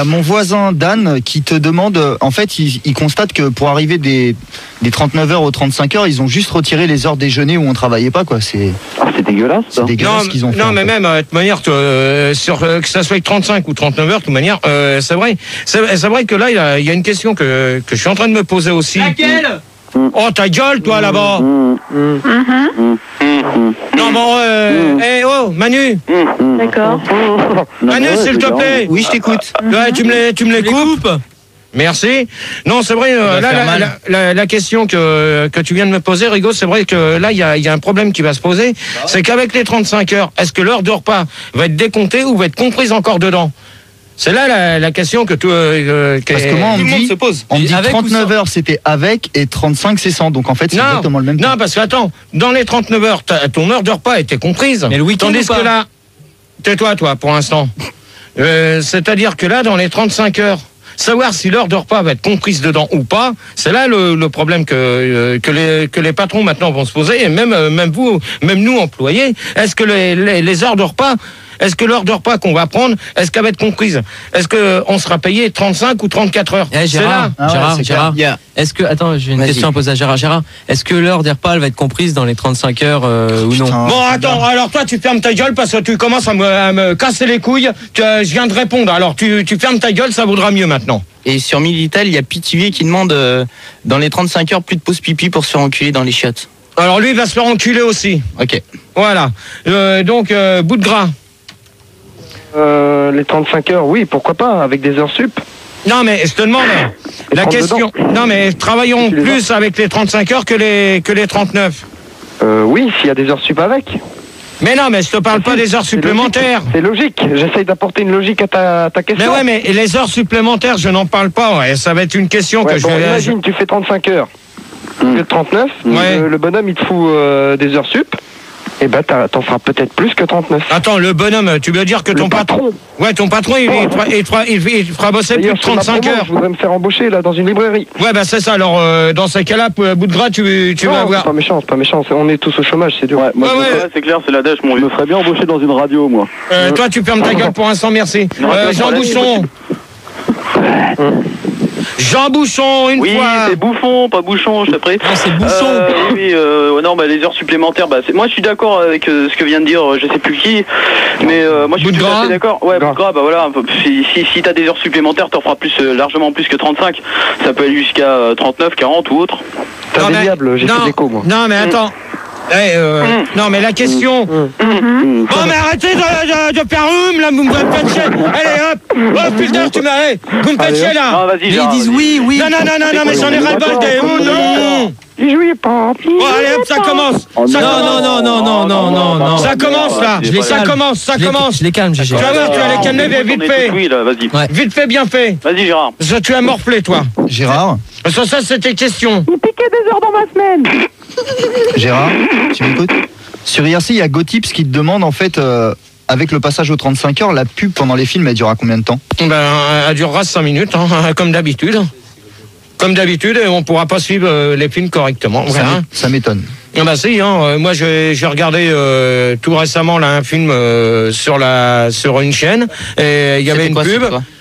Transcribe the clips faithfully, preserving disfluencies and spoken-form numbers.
Mon voisin Dan qui te demande, en fait, il, il constate que pour arriver des, des trente-neuf heures aux trente-cinq heures, ils ont juste retiré les heures déjeuner où on travaillait pas, quoi. C'est, ah, c'est dégueulasse, ça. C'est dégueulasse non, ce qu'ils ont fait. Non, mais fait. même, de toute manière, euh, sur, euh, que ça soit trente-cinq ou trente-neuf heures, de toute manière, euh, c'est vrai. C'est, c'est vrai que là, il y, a, il y a une question que, que je suis en train de me poser aussi. Laquelle ? Oh, ta gueule, toi, là-bas. Mmh, mmh, Mhm. mmh. Non, bon, euh, Mmh. eh, oh, Manu. D'accord. Manu, Non, s'il te c'est plaît. Oui, je t'écoute. Ouais, tu me les, tu me les coupes. Merci. Non, c'est vrai, euh, là, la, la, la, la question que, que tu viens de me poser, Rigaud, c'est vrai que là, il y a, y a un problème qui va se poser. Bah. C'est qu'avec les trente-cinq heures, est-ce que l'heure de repas va être décomptée ou va être comprise encore dedans? C'est là la, la question que tout, euh, Parce que moi, on me dit, se pose. on me dit trente-neuf heures, c'était avec, et trente-cinq, c'est sans. Donc en fait, c'est non, exactement le même temps. Non, parce que attends, dans les trente-neuf heures, ton heure de repas était comprise. Mais le week-end Tandis ou pas que là, tais-toi, toi, pour l'instant. Euh, c'est-à-dire que là, dans les trente-cinq heures, savoir si l'heure de repas va être comprise dedans ou pas, c'est là le, le problème que, euh, que, les, que les patrons maintenant vont se poser, et même, euh, même vous, même nous employés, est-ce que les, les, les heures de repas, est-ce que l'heure de repas qu'on va prendre, est-ce qu'elle va être comprise? Est-ce qu'on sera payé trente-cinq ou trente-quatre heures? Eh, Gérard, Ah ouais, Gérard, c'est Gérard, clair. est-ce que, attends, j'ai une Vas-y. question à poser à Gérard. Gérard, est-ce que l'heure des repas, elle va être comprise dans les trente-cinq heures euh, ou non? Putain. Bon, attends, alors toi, tu fermes ta gueule parce que tu commences à me, à me casser les couilles. Que je viens de répondre. Alors, tu, tu fermes ta gueule, ça vaudra mieux maintenant. Et sur Milital, il y a Pithiviers qui demande euh, dans les trente-cinq heures plus de pause pipi pour se faire enculer dans les chiottes. Alors, lui, il va se faire enculer aussi. Ok. Voilà. Euh, donc, euh, bout de gras. Euh, les trente-cinq heures, oui, pourquoi pas, avec des heures sup. Non, mais je te demande, Et la prendre question. dedans. Non, mais travaillons Tu les plus avec les trente-cinq heures que les, que les trente-neuf. Euh, oui, s'il y a des heures sup avec. Mais non, mais je te parle pas des heures supplémentaires. C'est logique, j'essaye d'apporter une logique à ta, ta Mais question. ouais, mais les heures supplémentaires, je n'en parle pas. Ouais. Ça va être une question Ouais, que bon, je vais. imagine, tu fais trente-cinq heures. Tu fais trente-neuf, Ouais. le, le bonhomme il te fout euh, des heures sup, et ben t'as- t'en feras peut-être plus que trente-neuf. Attends, le bonhomme, tu veux dire que ton Le patron. Ouais, ton patron, il, il, te fera- il te fera, il, il te fera bosser plus D'ailleurs, de sur ma trente-cinq promo, heures. Je voudrais me faire embaucher là dans une librairie. Ouais, bah c'est ça. Alors, euh, dans ces cas-là, pour- bout de gras, tu, tu non, vas c'est avoir. pas méchant, c'est pas méchant, c'est- on est tous au chômage, c'est dur. Ouais, moi, Ouais, je- ouais. ouais, c'est clair, c'est la dèche, mon vieux. Je me ferais bien embaucher dans une radio, moi. Euh, toi, tu fermes ta gueule pour l'instant, merci. Non, Euh, pas de Jean problème, Bouchon. Jean Bouchon, une Oui, fois. c'est Bouffon, pas Bouchon, je suis prêt. Non, c'est Bouchon. Euh, oui, oui, euh, ouais, non, bah, les heures supplémentaires, bah, c'est... moi je suis d'accord avec euh, ce que vient de dire, euh, je sais plus qui, mais euh, moi je suis Bout de tout à gras. fait d'accord. Ouais, Gras. bout de gras, bah voilà, si, si, si t'as des heures supplémentaires, t'en feras plus, euh, largement plus que trente-cinq. Ça peut aller jusqu'à euh, trente-neuf, quarante ou autre. T'es Non, mais- indéniable, j'ai non, fait l'écho moi. Non, mais attends. Eh, euh, Non, mais la question. Bon, mais arrêtez de, de, de faire hum, là, vous me faites chier. Allez, hop. Oh, putain, tu m'as. Vous me faites chier, là. Non, vas-y, Mais ils Gérard, disent vas-y. oui, oui. Non, non, non, non, non, mais j'en ai ras-le-bol des. Oh non. Il jouait pas. Bon, allez, hop, ça commence. Oh, Ça Non, commence. non, non, non, non, non, non, non. Ça commence, là. Je les Ça calme. commence, ça Je les- commence. Je les calme, Gégé. Tu vas voir, tu vas les calmer, mais vite On est fait. tous oui, là, vas-y. Ouais. Vite fait, bien fait. Vas-y, Gérard. Ça, tu as morflé, toi. Gérard, Parce que ça, c'était question. Il piquait des heures dans ma semaine. Gérard, tu m'écoutes? Sur I R C, il y a Gotips qui te demande en fait, euh, avec le passage aux trente-cinq heures, la pub pendant les films, elle durera combien de temps? Ben, elle durera cinq minutes, hein, comme d'habitude. Comme d'habitude, et on pourra pas suivre euh, les films correctement. Ça Voilà. m'é- Ça m'étonne. Ah bah si, hein, euh, moi j'ai j'ai regardé euh, tout récemment là un film euh, sur la sur une chaîne et il y avait C'était une quoi, pub c'est quoi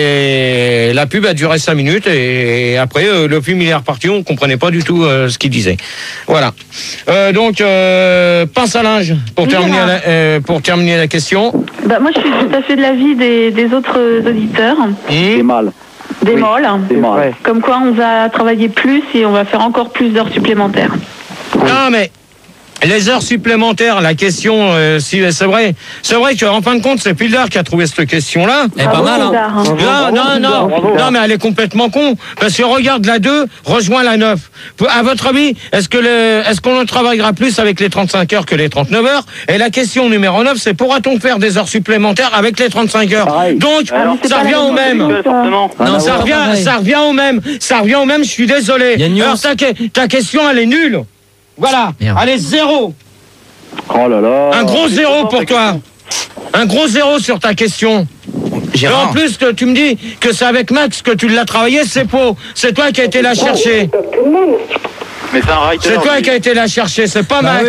et la pub a duré cinq minutes et, et après euh, le film il est reparti, on comprenait pas du tout euh, ce qu'il disait. Voilà. Euh, donc euh, pince à linge pour Oui, terminer Gérard. la, euh, pour terminer la question. Bah, moi, je suis tout à fait de l'avis des, des autres auditeurs, C'est Hum, mal. des Oui. molles. C'est mal. Ouais. Comme quoi, on va travailler plus et on va faire encore plus d'heures supplémentaires. Non mais les heures supplémentaires, la question, euh, si c'est vrai, c'est vrai qu'en fin de compte, c'est Pildar qui a trouvé cette question-là. Elle est pas Bravo, mal, hein. César, hein. Non, Bravo, non, Pildar, non, bravo. non, mais elle est complètement con. Parce que regarde la deux, rejoint la neuf. À votre avis, est-ce que le, est-ce qu'on travaillera plus avec les trente-cinq heures que les trente-neuf heures? Et la question numéro neuf, c'est pourra-t-on faire des heures supplémentaires avec les trente-cinq heures? Pareil. Donc, Alors, c'est ça pas revient la au même même. chose. Forcément. Non, Non, c'est ça pas revient, pareil. ça revient au même. Ça revient au même, je suis désolé. Il y a une nuance. Alors, ta, que- ta question, elle est nulle. Voilà. Merde. Allez, zéro. Oh là là. Un gros zéro pour toi. Un gros zéro sur ta question. Et Gérard, en plus, que tu me dis que c'est avec Max que tu l'as travaillé, c'est faux. C'est toi qui as été la chercher. Mais c'est un writer. C'est toi lui. qui as été la chercher, c'est pas Bah Max. oui.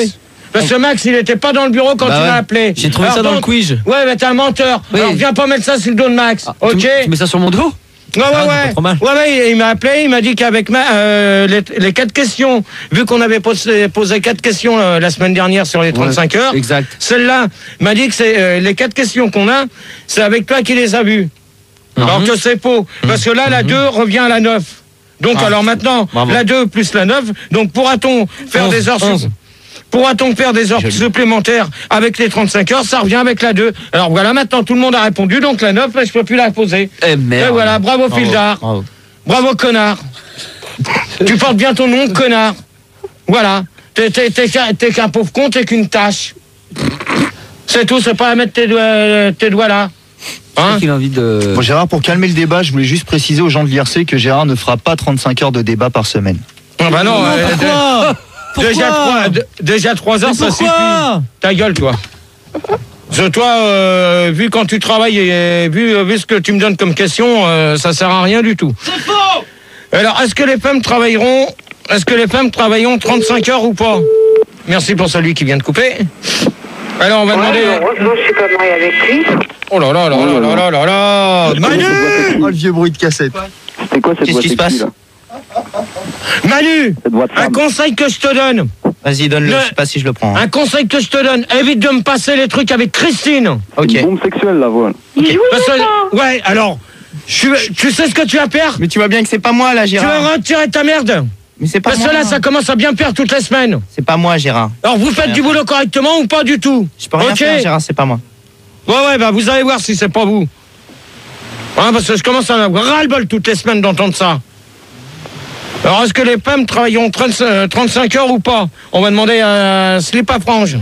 Parce que Max, il était pas dans le bureau quand Bah tu ouais. m'as appelé. J'ai trouvé Alors ça dans donc- le quiz. Ouais, mais t'es un menteur. Oui. Alors viens pas mettre ça sur le dos de Max. Ah, ok tu, tu mets ça sur mon dos? Ouais, ouais, Ah, c'est ouais. pas trop mal. Ouais, ouais, il, il m'a appelé, il m'a dit qu'avec ma, euh, les, les quatre questions, vu qu'on avait posé, posé quatre questions euh, la semaine dernière sur les trente-cinq heures, Exact. celle-là, il m'a dit que c'est euh, les quatre questions qu'on a, c'est avec toi qui les a vues. Alors que c'est faux. Parce que là, la deux revient à la neuf. Donc, Ah. alors maintenant, Bravo. la deux plus la neuf, donc pourra-t-on faire onze, des heures onze. sup- Pourra-t-on faire des heures supplémentaires avec les trente-cinq heures? Ça revient avec la deux. Alors voilà, maintenant tout le monde a répondu, donc la neuf, je peux plus la poser. Eh merde. Et voilà, bravo, Bravo, Fildar. bravo. Bravo, connard. Tu portes bien ton nom, connard. Voilà. T'es, t'es, t'es qu'un, t'es qu'un pauvre con, t'es qu'une tâche. C'est tout, c'est pas à mettre tes doigts, tes doigts là. Hein? Qu'il a envie de. Bon, Gérard, pour calmer le débat, je voulais juste préciser aux gens de l'I R C que Gérard ne fera pas trente-cinq heures de débat par semaine. Ah bah non, euh, Pourquoi? de- déjà, trois, de- déjà trois heures, Mais ça suffit. pourquoi? Ta gueule, toi. Parce que toi, euh, vu quand tu travailles et vu, vu ce que tu me donnes comme question, euh, ça sert à rien du tout. C'est faux. Alors, est-ce que les femmes travailleront, est-ce que les femmes travailleront trente-cinq heures ou pas? Merci pour celui qui vient de couper. Alors, on va demander. je suis pas mariée avec lui. Oh là là là là là là là là Manu Oh, le vieux bruit de cassette. C'est quoi cette Qu'est-ce voix qui se sexy, passe là Manu, Cette voix de un femme. conseil que je te donne. Vas-y, donne-le, Le- je sais pas si je le prends. hein. Un conseil que je te donne. Évite de me passer les trucs avec Christine. Ok. Une bombe sexuelle, la voix. Il joue Parce que- ouais, alors, je- tu sais ce que tu vas faire? Mais tu vois bien que c'est pas moi là, Tu vas Gérard. retirer ta merde. Mais c'est pas Parce moi. que là, ça commence à bien perdre toutes les semaines. C'est pas moi, Gérard. Alors, vous faites du boulot correctement ou pas du tout? Je peux rien Ok. faire, Gérard, c'est pas moi. Ouais, ouais, bah vous allez voir si c'est pas vous. Hein, parce que je commence à en avoir ras-le-bol toutes les semaines d'entendre ça. Alors, est-ce que les femmes travailleront trente, euh, trente-cinq heures ou pas? On va demander à Slip à Frange.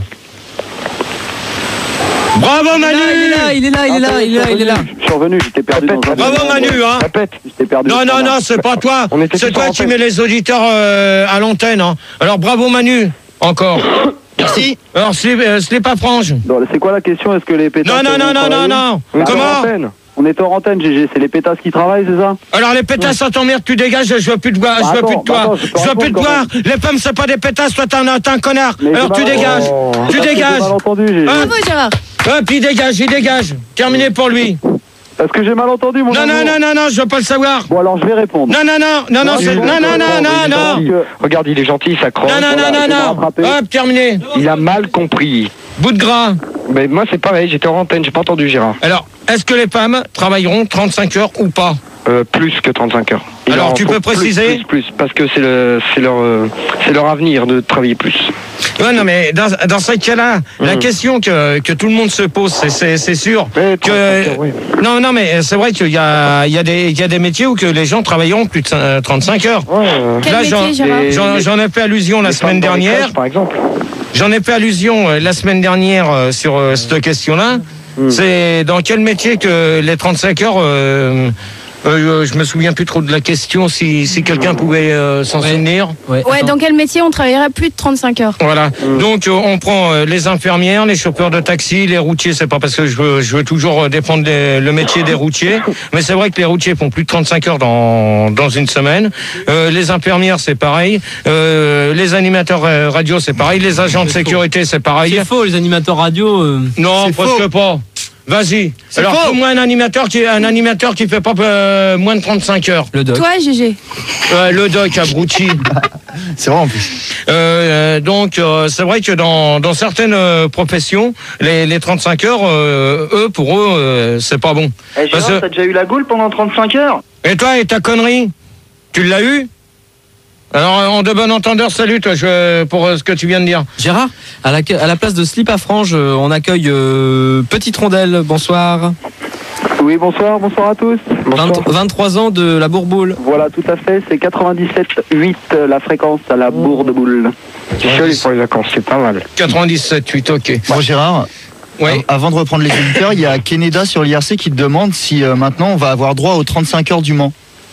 Bravo Manu! Il est là, il est là, il est là, il est là, il est là. Je suis revenu, j'étais perdu dans un... Bravo Manu, hein! Répète, j'étais perdu. Non, non, non, c'est pas toi. On était C'est tous toi en qui antenne. mets les auditeurs euh, à l'antenne. Hein. Alors bravo Manu, encore. Merci. Alors Slip, euh, Slip à Frange. Non, c'est quoi la question? Est-ce que les pétasses... Non, non, vont non, non, non, travailler non. On est en Comment? antenne. On est en antenne, G G. C'est les pétasses qui travaillent, c'est ça? Alors les pétasses, ça t'emmerde, tu dégages, je veux plus de voir, je veux Bah, plus de attends, toi, bah, attends, je peux je veux plus de répondre voir. Les femmes, c'est pas des pétasses, toi t'es un, t'es un connard. Mais Alors j'ai tu mal- dégages, Oh. tu Parce que dégages. J'ai mal entendu, G G. Hein? Bravo Gérard. Ah, puis il dégage, il dégage. Terminé pour lui. Parce que j'ai mal entendu, mon Non, non, amour. non, non, non, je veux pas le savoir. Bon, alors je vais répondre. Non, non, non, non, non, Non, c'est- il est non, non, non, gentil, non, il est non. gentil. Regarde, il est gentil, il s'accroche. Non, non, non, Voilà, non, je vais non. rattraper. Hop, terminé. Il a mal compris. Bout de gras. Mais moi, c'est pareil, j'étais en antenne, j'ai pas entendu Gérard. Alors, est-ce que les femmes travailleront trente-cinq heures ou pas? Euh, plus que trente-cinq heures. Il Alors, en tu faut peux plus, préciser? Plus, plus, parce que c'est le, c'est leur, euh, c'est leur avenir de travailler plus. Ouais, non, mais dans, dans ce cas-là, la Mhm. question que, que tout le monde se pose, c'est- c'est c'est sûr Mais que... trente-cinq heures, oui. Non, non, mais c'est vrai qu'il y a, il y, a des- il y a des métiers où que les gens travailleront plus de euh, trente-cinq heures. Ouais, euh, Quel Là, métier, j'en- Gérard les- J'en j'en ai fait allusion la les semaine femmes dans les dernière. crèches, par exemple. J'en ai fait allusion euh, la semaine dernière euh, sur euh, cette question-là. Mm. C'est dans quel métier que les trente-cinq heures... euh, euh, je me souviens plus trop de la question, si, si quelqu'un pouvait euh, s'en Ouais. souvenir. Ouais, Ouais, attends. dans quel métier on travaillerait plus de trente-cinq heures? Voilà. Donc euh, on prend euh, les infirmières, les chauffeurs de taxi, les routiers. C'est pas parce que je veux, je veux toujours euh, défendre les- le métier des routiers, mais c'est vrai que les routiers font plus de trente-cinq heures dans dans une semaine. Euh, les infirmières, c'est pareil. Euh, les animateurs euh, radio, c'est pareil. Les agents de C'est sécurité, c'est pareil. C'est faux, les animateurs radio. euh, Non, C'est presque faux. pas. Vas-y. C'est Alors, faux. trouve-moi un animateur qui un animateur qui fait pas euh, moins de trente-cinq heures. Le doc. Toi, G G. Euh, le doc abruti. C'est vrai en plus. Euh, euh, donc euh, c'est vrai que dans, dans certaines euh, professions, les, les trente-cinq heures, euh, eux, pour eux, euh, c'est pas bon. Eh, Parce Gérard, que- t'as déjà eu la goule pendant trente-cinq heures? Et toi, et ta connerie, tu l'as eu? Alors, en de bon entendeur, salut toi, je, pour euh, ce que tu viens de dire. Gérard, à la, à la place de Slip à Frange, euh, on accueille euh, Petite Rondelle. Bonsoir. Oui, bonsoir, bonsoir à tous. vingt vingt-trois ans de la Bourboule. Voilà, tout à fait, c'est quatre-vingt-dix-sept huit euh, la fréquence à la bourde boule. Je suis allé pour les vacances, c'est pas mal. quatre-vingt-dix-sept huit, ok. Bon, Gérard, Oui. av- avant de reprendre les éditeurs, il y a Keneda sur l'I R C qui te demande si euh, maintenant on va avoir droit aux trente-cinq heures du Mans.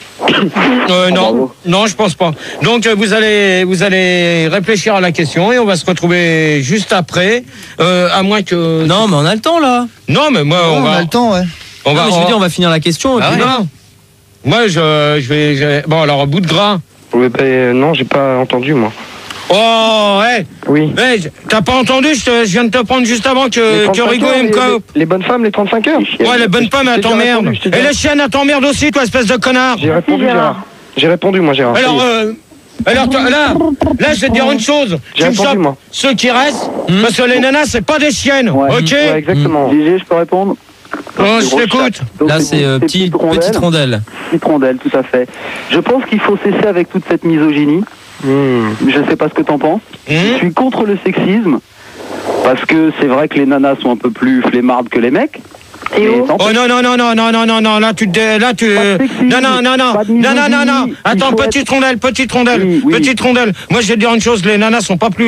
Euh, non, bravo. non, je pense pas. Donc euh, vous allez, vous allez réfléchir à la question et on va se retrouver juste après, euh, à moins que. Non, mais on a le temps là. Non, mais moi on on va. a le temps, ouais. On Non, va. mais je veux on- dire, on va finir la question. et Ah puis- ouais. Non. Moi, je, je vais. je- Bon, alors, bout de gras. Oui, ben, euh, non, j'ai pas entendu, moi. Oh, ouais. Oui. Hey, t'as pas entendu, je, te- je viens de te prendre juste avant que, que Rigo heures, et me les, coupe. les, les bonnes femmes, les trente-cinq heures. Ouais, les bonnes femmes, elles t'emmerdent. Et les chiennes, elles t'emmerdent aussi, toi, espèce de connard. J'ai répondu, Gérard. J'ai répondu, moi, Gérard. Alors, euh, alors toi, là, là, je vais te dire une chose. J'ai Tu me répondu, chopes moi. ceux qui restent, parce que les nanas, c'est pas des chiennes, ok? Ouais, exactement. Gégé, je peux répondre? Oh, je t'écoute. Donc, Là, c'est euh, ces petit, petites rondelles. petite rondelle. Petite rondelle, tout à fait. Je pense qu'il faut cesser avec toute cette misogynie. Mmh. Je sais pas ce que t'en penses. Mmh. Je suis contre le sexisme. Parce que c'est vrai que les nanas sont un peu plus flemmardes que les mecs. Et oh. tant Oh non, non, non, non, non, non, non, non, là, tu, te- là, tu, Pas de sexisme, non, non, non, non, pas de non, non, non, non, misogynie, attends, il faut petite rondelle, petite rondelle, Oui, oui. petite rondelle. Moi, je vais te dire une chose, les nanas sont pas plus,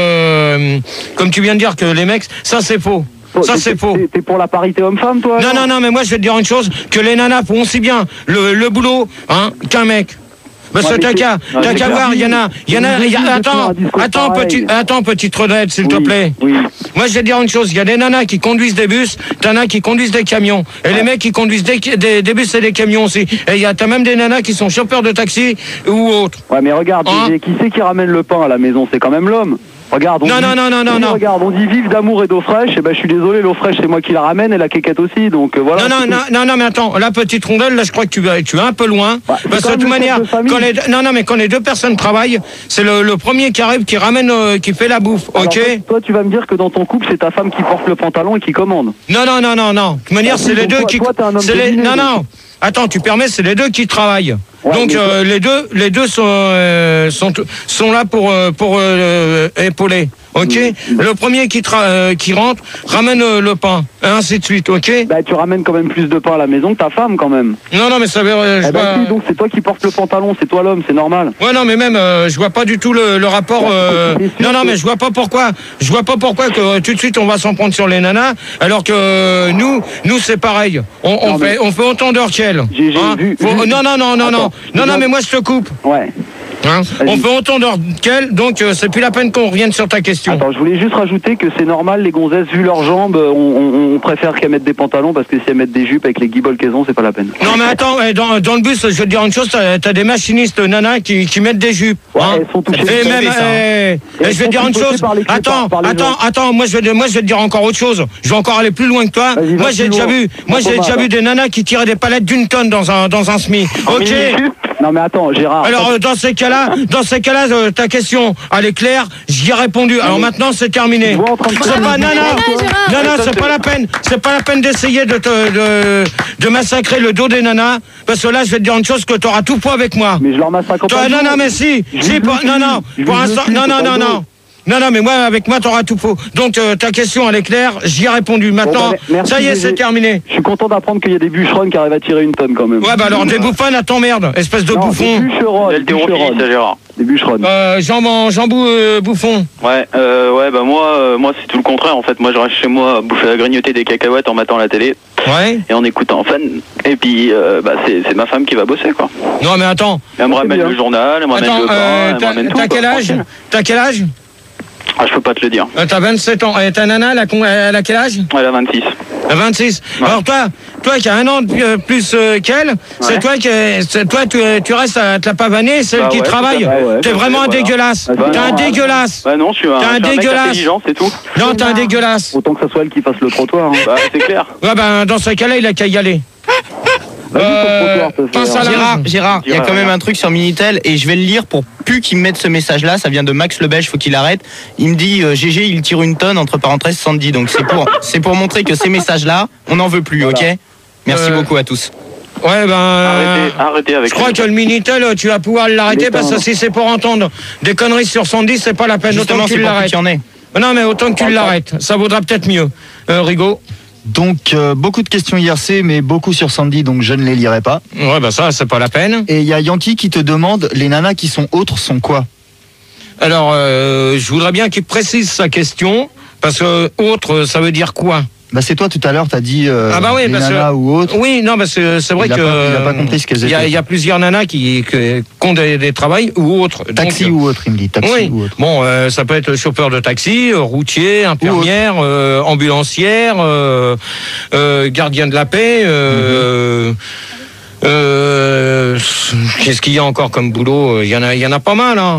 euh, comme tu viens de dire que les mecs, ça c'est faux. Ça T'es- c'est t'es- faux. T'es pour la parité homme-femme, toi? Non, non, non, mais moi je vais te dire une chose, que les nanas font aussi bien le, le boulot hein, qu'un mec. Parce que Ouais, mais t'as c'est- qu'à, ouais, t'as c'est qu'à clair. voir, il y en a, il y en a, il y a- C'est attends, un discours attends, pareil. petit, attends, petite redette, s'il te Oui, plaît. Oui. Moi, je vais te dire une chose, il y a des nanas qui conduisent des bus, t'en as qui conduisent des camions, et les mecs qui conduisent des, des, des bus et des camions aussi. Et il y a, t'as même des nanas qui sont chauffeurs de taxi ou autres. Ouais, mais regarde, Hein Gégé, qui c'est qui ramène le pain à la maison? C'est quand même l'homme. Regarde, on Non, dit, non, non, non, non, on dit, non. Regarde, on dit vive d'amour et d'eau fraîche. Et ben, je suis désolé, l'eau fraîche, c'est moi qui la ramène et la quéquette aussi. Donc euh, voilà. Non, non, c'est non, tout. non, non, mais attends, la petite rondelle, là, je crois que tu vas, tu vas un peu loin. Ouais, c'est parce que quand de toute même le manière, chef de famille. quand les, deux- non, non, mais quand les deux personnes travaillent, c'est le, le premier qui arrive, qui ramène, euh, qui fait la bouffe, Alors, ok? toi, toi, tu vas me dire que dans ton couple, c'est ta femme qui porte le pantalon et qui commande. Non, non, non, non, non. De toute manière, Ah, c'est oui, les donc deux toi- qui. toi, t'es un homme c'est de les... dîner, Non, donc. non. Attends, tu permets, c'est les deux qui travaillent. Ouais, Donc mais euh, toi- les deux, les deux sont euh, sont sont là pour euh, pour euh, épauler. Ok. Mm. Le premier qui tra- euh, qui rentre ramène euh, le pain et ainsi de suite. Ok. Bah, tu ramènes quand même plus de pain à la maison que ta femme, quand même. Non, non, mais ça veut. euh, je Eh ben, vois- si, donc c'est toi qui portes le pantalon, c'est toi l'homme, c'est normal. Ouais, non, mais même, euh, je vois pas du tout le, le rapport. euh, C'est sûr Non, non, que- mais je vois pas pourquoi. Je vois pas pourquoi que euh, tout de suite on va s'en prendre sur les nanas, alors que euh, nous, nous c'est pareil. On, on Non, mais- fait, on fait autant d'heures qu'elles. J'ai- j'ai vu- Faut- vu- Non, non, non, non, non, Attends, non, non, je- mais moi je te coupe. Ouais. Hein. Vas-y. On fait autant d'heures qu'elles, donc euh, c'est plus la peine qu'on revienne sur ta question. Attends, je voulais juste rajouter que c'est normal, les gonzesses, vu leurs jambes, on, on- on préfère qu'elles mettent des pantalons parce que si elles mettent des jupes avec les guibolles qu'elles ont, c'est pas la peine. Non, mais attends, eh, dans, dans le bus, je vais te dire une chose, t'as as des machinistes nanas qui, qui mettent des jupes. Ouais, hein. elles sont touchées. Et Elles même, ça, hein. eh, Et et elles je vais sont te dire une tripotées chose. par les clés, Attends, par les attends, gens. attends, moi je, vais, moi je vais te dire encore autre chose. Je vais encore aller plus loin que toi. Vas-y, Moi vas-y, j'ai déjà loin. vu, moi Pas j'ai déjà mal. vu des nanas qui tiraient des palettes d'une tonne dans un dans un semi. Ok. Non mais attends, Gérard. Alors euh, dans ces cas-là, dans ces cas-là, euh, ta question, elle est claire. J'y ai répondu. Alors maintenant c'est terminé. Tu vois en train de- C'est pas nana. Non non, c'est pas la peine. C'est pas la peine d'essayer de te de, de massacrer le dos des nanas, parce que là je vais te dire une chose que tu auras tout pour avec moi. Mais je leur massacre Toi, pas. non, non, mais si, Je si, vise pour- le non, cul. non, Je pour vise le l'instant, cul, non, c'est non, pas non, le dos. non. Non, non, mais moi, avec moi, t'auras tout faux. Donc, euh, ta question, elle est claire, j'y ai répondu. Maintenant, bah, merci, ça y est, Gégé. c'est terminé. Je suis content d'apprendre qu'il y a des bûcherons qui arrivent à tirer une tonne quand même. Ouais, bah alors, des bouffons à t'emmerde, espèce de non, bouffon. Des bûcherons, des L'haltérophilie, bûcherons. ça, Gérard. Des bûcherons. Euh, Jean, Jean Bou- euh, Bouffon. Ouais, euh, ouais, bah moi, euh, moi c'est tout le contraire en fait. Moi, je reste chez moi à bouffer à grignoter des cacahuètes en matant la télé Ouais. et en écoutant fan. Et puis, euh, bah c'est c'est ma femme qui va bosser quoi. Non, mais attends. Elle me ramène bien. le journal, elle me ramène Attends, le pain, euh, elle me t'as ramène tout. t'as quoi, quel âge tranquille. T'as quel âge Ah, je peux pas te le dire. Euh, T'as vingt-sept ans. Et ta nana, elle a, con- elle a quel âge Elle a vingt-six. À vingt-six. Ouais. Alors toi, toi qui as un an de euh, plus euh, qu'elle, c'est Ouais. toi qui, c'est toi tu, tu restes à te la pavaner, celle Bah qui ouais, travaille. tout à fait, ouais. T'es vraiment un Voilà. dégueulasse. Bah, T'es non, un hein. dégueulasse. Bah non, je suis un, T'es un je suis un mec dégueulasse. intelligent, c'est tout. Non, t'es un dégueulasse. Autant que ça soit elle qui fasse le trottoir. Hein. Bah c'est clair. Ouais, ben dans ce cas-là, il a qu'à y aller. Vas-y, ton Euh, trottoir, te fait, pince à hein. la- Gérard, Gérard, il y a quand même Gérard. un truc sur Minitel et je vais le lire pour plus qu'il me mette ce message-là. Ça vient de Max Lebèche, faut qu'il arrête. Il me dit euh, G G, il tire une tonne entre parenthèses Sandy. Donc c'est pour, c'est pour montrer que ces messages-là, on n'en veut plus, Voilà. ok? Merci Euh, beaucoup à tous. Ouais, ben. Arrêtez, arrêtez avec Je crois ça. que le Minitel, tu vas pouvoir l'arrêter Il est parce que temps. si c'est pour entendre des conneries sur cent dix, c'est pas la peine. Justement, Autant que c'est tu pour plus l'arrêtes. qu'il y en ait. Non, mais autant que tu l'arrêtes. Ça vaudra peut-être mieux. Euh, Rigaud. Donc, euh, beaucoup de questions I R C, mais beaucoup sur Sandy, donc je ne les lirai pas. Ouais, ben ça, c'est pas la peine. Et il y a Yankee qui te demande, les nanas qui sont autres sont quoi? Alors, euh, je voudrais bien qu'il précise sa question, parce que autre, ça veut dire quoi? Bah c'est toi tout à l'heure, t'as dit euh, Ah bah oui, les parce nanas que- ou autres. Oui, non, parce que c'est vrai Il a que. pas- il a pas compris ce qu'elles Il y a- étaient. Il y, a plusieurs nanas qui, qui, qui ont des, des travails ou autres. Taxi Donc, ou autre, il me dit. Taxi oui. ou autre. Bon, euh, ça peut être chauffeur de taxi, euh, routier, infirmière, euh, ambulancière, euh, euh, gardien de la paix. Euh, Mhm. euh, Qu'est-ce qu'il y a encore comme boulot? Il y en a, il y en a pas mal. Hein.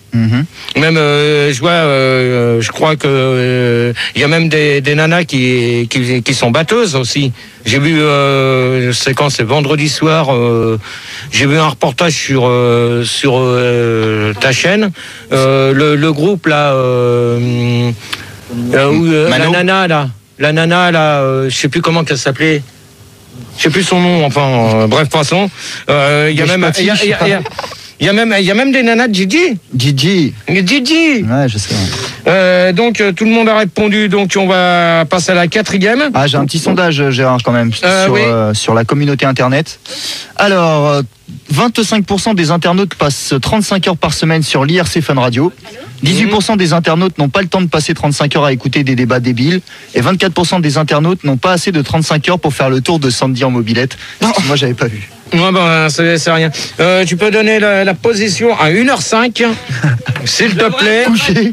Mhm. Même, euh, je vois, euh, je crois que euh, il y a même des, des nanas qui, qui qui sont batteuses aussi. J'ai vu, euh, c'est quand, c'est vendredi soir. Euh, j'ai vu un reportage sur euh, sur euh, ta chaîne. Euh, le, le groupe là, euh, euh, où, euh, la nana là, la nana là, euh, je sais plus comment qu'elle s'appelait. Je sais plus son nom. Enfin, euh, bref, passons. Euh, Il y a même, il y a, il y a, il y a Il y a même, il y a même des nanas de Gigi. Gigi. Gigi. Ouais, je sais. Euh, donc euh, tout le monde a répondu. Donc on va passer à la quatrième. Ah, j'ai un petit sondage, Gérard, quand même, Euh, sur, oui. euh, sur la communauté Internet. Alors, euh, vingt-cinq pour cent des internautes passent trente-cinq heures par semaine sur l'I R C Fun Radio. dix-huit pour cent des internautes n'ont pas le temps de passer trente-cinq heures à écouter des débats débiles. Et vingt-quatre pour cent des internautes n'ont pas assez de trente-cinq heures pour faire le tour de Sandy en mobilette. Moi, j'avais pas vu. Ouais, ben, c'est c'est rien. Euh, tu peux donner la, la position à une heure cinq, s'il te plaît. Couché.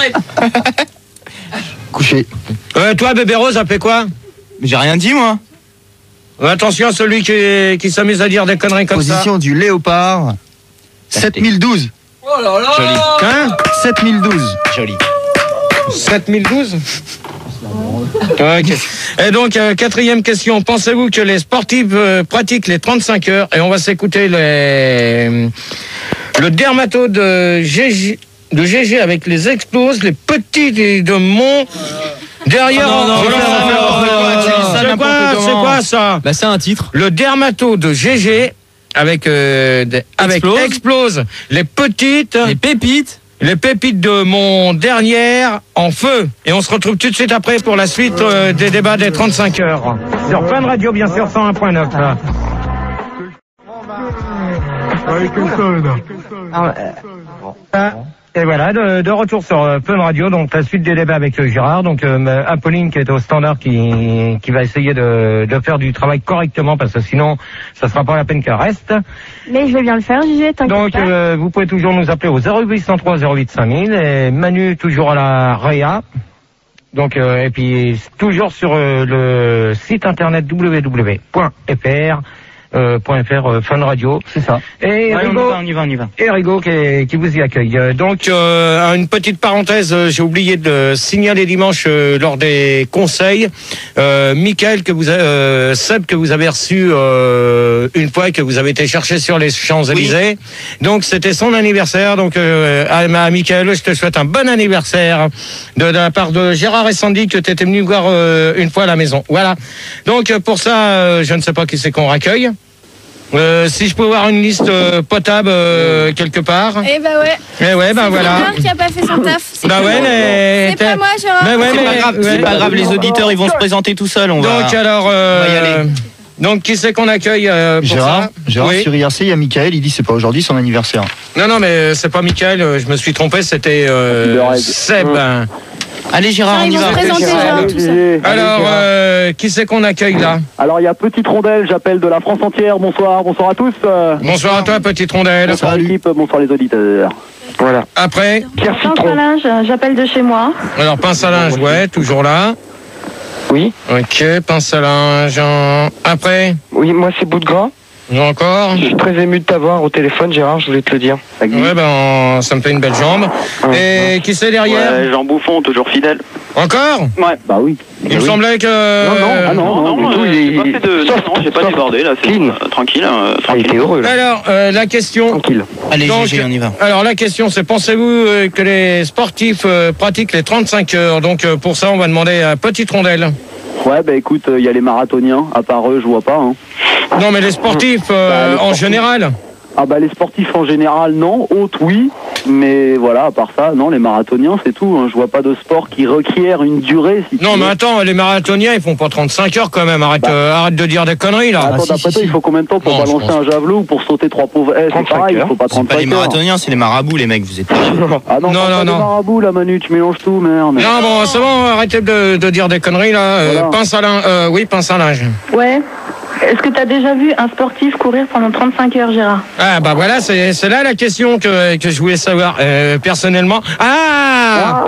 Couché. Euh, toi, bébé Rose, appelé quoi? J'ai rien dit, moi. Euh, attention à celui qui, qui s'amuse à dire des conneries comme ça. Position du léopard. sept mille douze. Oh là là. Joli. Hein? sept mille douze. Joli. sept mille douze. Ok. Et donc, euh, quatrième question. Pensez-vous que les sportifs euh, pratiquent les trente-cinq heures? Et on va s'écouter les... le dermato de G G, de G G avec les exploses, les petits de, de Mont. Derrière, Oh non, non, oh non, là non, là, non, non, non, c'est n'importe quoi, comment. c'est quoi ça? Bah c'est un titre. Le dermato de G G avec euh, des- avec Explose. explose les petites. Les pépites. Les pépites de mon dernière en feu. Et on se retrouve tout de suite après pour la suite euh, des débats des trente-cinq heures. Sur Fun Radio, bien sûr, cent un point neuf. Et voilà, de, de retour sur euh, Fun Radio, donc la suite des débats avec euh, Gérard, donc euh, Apolline qui est au standard qui, qui va essayer de, de faire du travail correctement parce que sinon ça sera pas la peine qu'elle reste. Mais je vais bien le faire, Gigi, t'inquiète Donc pas. euh, vous pouvez toujours nous appeler au zéro huit cent trois zéro huit cinq mille et Manu toujours à la Réa. Donc euh, et puis toujours sur euh, le site internet w w w point f r euh, .fr euh, Fun Radio. C'est ça. Et Ouais, on y Rigo, va, on y va, on y va. et Rigo qui, qui vous y accueille. Euh, Donc, euh, une petite parenthèse, euh, j'ai oublié de signaler dimanche euh, lors des conseils, euh, Michael que vous avez, euh, Seb que vous avez reçu euh, une fois et que vous avez été chercher sur les Champs-Élysées. Donc, c'était son anniversaire. Donc, euh, à, à Michael, je te souhaite un bon anniversaire de, de la part de Gérard et Sandy que tu étais venu voir euh, une fois à la maison. Voilà. Donc, euh, pour ça, euh, je ne sais pas qui c'est qu'on raccueille. Euh, si je peux avoir une liste euh, potable euh, quelque part. Eh bah ouais. Eh ouais, ben C'est voilà. Gérard qui a pas fait son taf. C'est Bah pas ouais, moi. mais. C'est pas moi, Gérard. Mais ouais, C'est mais- pas grave, c'est ouais. pas grave, les auditeurs, ils vont se présenter tout seuls, on va. Donc alors, on va y euh, aller. donc qui c'est qu'on accueille euh, pour Gérard, ça Gérard Oui. sur I R C, il y a Michael, il dit c'est pas aujourd'hui son anniversaire. Non, non, mais c'est pas Michael, euh, je me suis trompé, c'était euh, Seb. Allez, Gérard, Ah, on ils y vont va. se présenter, Gérard, tout ça. Alors, euh, qui c'est qu'on accueille là Alors il y a Petite Rondelle, j'appelle de la France entière. Bonsoir, bonsoir à tous. Euh, Bonsoir à toi, petite rondelle. bonsoir l'équipe, bonsoir les auditeurs. Voilà. Après, Pierre Pince Citron. à linge, j'appelle de chez moi. alors pince à linge, ouais, toujours là. Oui. Ok, pince à linge. en- Après, Oui, moi c'est Bout de Gras. encore. Je suis très ému de t'avoir au téléphone, Gérard, je voulais te le dire. Ouais, ben, ça me fait une belle jambe. Et qui c'est derrière Ouais, Jean Bouffon, toujours fidèle. Encore Ouais. Bah oui. Il me semblait que... Non, non, Ah non, Non, non, du tout, euh, il j'ai est- pas fait de... soft, non, j'ai pas soft, débordé, là, c'est clean. euh, tranquille, euh, Ah, il tranquille. était heureux là. Alors, euh, la question... Tranquille. Allez, Donc, G G, on y va. Alors la question c'est, pensez-vous euh, que les sportifs euh, pratiquent les trente-cinq heures? Donc euh, pour ça on va demander à Petite Rondelle. Ouais, bah écoute, il y a les marathoniens, à part eux, je vois pas. Hein. Non mais les sportifs euh, Bah, les en sportifs. général. Ah bah les sportifs en général, non. Autres, oui. Mais voilà, à part ça, non, les marathoniens, c'est tout. Hein. Je vois pas de sport qui requiert une durée. Si tu Non veux. mais attends, les marathoniens ils font pas trente-cinq heures quand même, arrête, Bah. euh, arrête de dire des conneries là. Attends, Ah, si, d'après si, toi, si. il faut combien de temps pour Non, je balancer pense. un javelot ou pour sauter trois pauvres Eh, c'est trente-cinq pareil, il heures. faut pas C'est pas les trente-cinq heures. marathoniens, c'est les marabouts, les mecs, vous êtes. Ah non, Non, non, non, non. non. Marabout, là, Manu, tu mélanges tout, merde. Non bon c'est bon, arrêtez de, de dire des conneries là. Euh, Voilà. pince à linge, euh, oui pince à linge. Ouais. Est-ce que t'as déjà vu un sportif courir pendant trente-cinq heures, Gérard? Ah bah voilà, c'est c'est là la question que, que je voulais savoir euh, personnellement. Ah, Ah,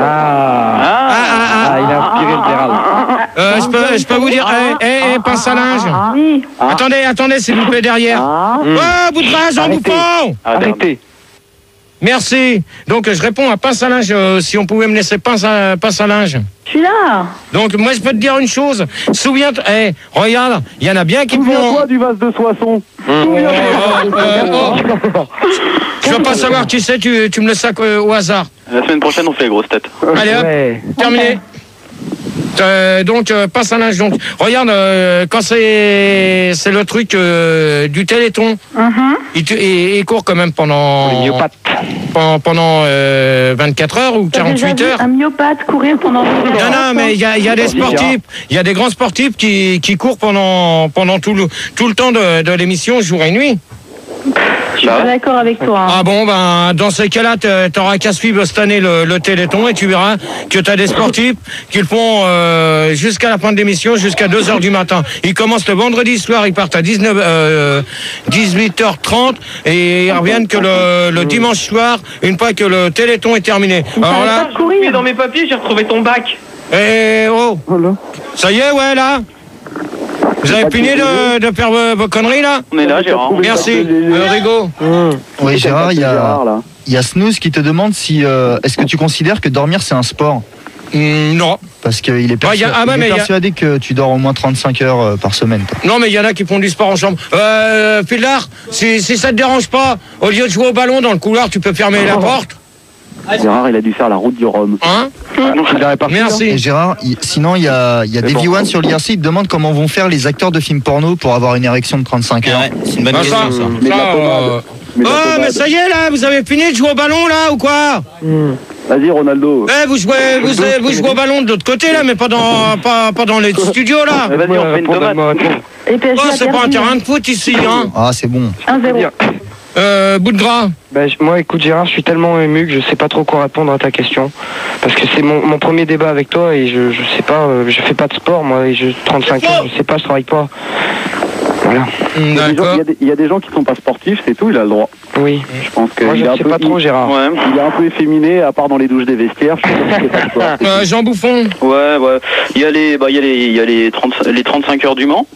ah, ah, ah, il a inspiré le Gérald. Euh, je peux je peux vous dire, eh, eh, eh, pince à linge. Oui. Attendez, attendez s'il vous plaît derrière. Ah, Oh, bout de rage, Jean Arrêtez. Bouffon. Ah, merde. Arrêtez. merci. Donc je réponds à pince à linge, euh, si on pouvait me laisser pince à, pince à linge. Je suis là. Donc moi je peux te dire une chose, souviens-toi, hey, regarde, il y en a bien qui Souviens-toi vont... du vase de Soissons. Je veux pas savoir qui c'est, tu, tu me le sacs euh, au hasard. La semaine prochaine, on fait les grosses têtes. Allez hop, Ouais. terminé. Euh, donc euh, passe à linge. Donc regarde, euh, quand c'est c'est le truc euh, du Téléthon, Mhm. il, te- il- il court quand même pendant Les myopathes. pendant, pendant euh, vingt-quatre heures ou T'as déjà quarante-huit vu heures. un myopathe courir pendant Non, non, mais il y a, il y a des sportifs, il y a des grands sportifs qui, qui courent pendant, pendant tout, le, tout le temps de, de l'émission, jour et nuit. Je suis pas d'accord avec toi. hein. Ah bon, ben, dans ces cas-là, t'a- t'auras qu'à suivre cette année le, le Téléthon et tu verras que tu as des sportifs qui le font euh, jusqu'à la fin de l'émission, jusqu'à deux heures du matin. Ils commencent le vendredi soir, ils partent à dix-neuf, euh, dix-huit heures trente et ils reviennent que le, le dimanche soir, une fois que le Téléthon est terminé. Alors là, Pas courir. Dans mes papiers, j'ai retrouvé ton bac. eh, oh, Voilà. ça y est, ouais, là vous avez fini de, de faire vos, vos conneries, là? On est là, Gérard. Merci, euh, Rigaud. Oui, Gérard, il y a, Gérard, là. il y a Snooze qui te demande si euh, est-ce que tu considères que dormir c'est un sport? Hmm, non. Parce qu'il est, Ouais, il y a- persua- ah ouais, il est mais il y a- persuadé que tu dors au moins trente-cinq heures euh, par semaine. toi. Non, mais il y en a qui font du sport en chambre. Euh, Pildar, si, si ça te dérange pas, au lieu de jouer au ballon dans le couloir, tu peux fermer la porte. Gérard, il a dû faire la route du Rhum. Hein? Il est réparti, Et Merci. Gérard, il- sinon il y a, il y a des bon. V un sur l'I R C, ils te demandent comment vont faire les acteurs de films porno pour avoir une érection de trente-cinq heures. Ouais, c'est une bonne Ah, ça, question, ça. Mais de la ça, pommade. euh, Mais de la Oh, mais pommade. ça y est, là, vous avez fini de jouer au ballon, là, ou quoi? Vas-y, Ronaldo. Eh, vous jouez, vous, vous jouez au ballon de l'autre côté, là, mais pas dans, pas, pas dans les studios, là. Vas-y, on fait une tomate. Et P S G Oh, a c'est pas un perdu, terrain de foot ici, hein. Ah, c'est bon. un zéro. Euh, bout de gras. Ben, je- moi, écoute Gérard, je suis tellement ému que je sais pas trop quoi répondre à ta question. Parce que c'est mon, mon premier débat avec toi et je, je sais pas, euh, je fais pas de sport moi, et je trente-cinq ans, je sais pas, je travaille pas. Voilà. Il y, a des gens, il, D'accord. y a des, il y a des gens qui sont pas sportifs, c'est tout, il a le droit. Oui. Je pense que Moi, il je est un sais peu, pas trop il, Gérard. Ouais. il est un peu efféminé, à part dans les douches des vestiaires. Je pense que c'est pas le sport. Euh, Jean Bouffon. Ouais, ouais. Il y a les, bah, il y a les, il y a les, trente, les trente-cinq heures du Mans.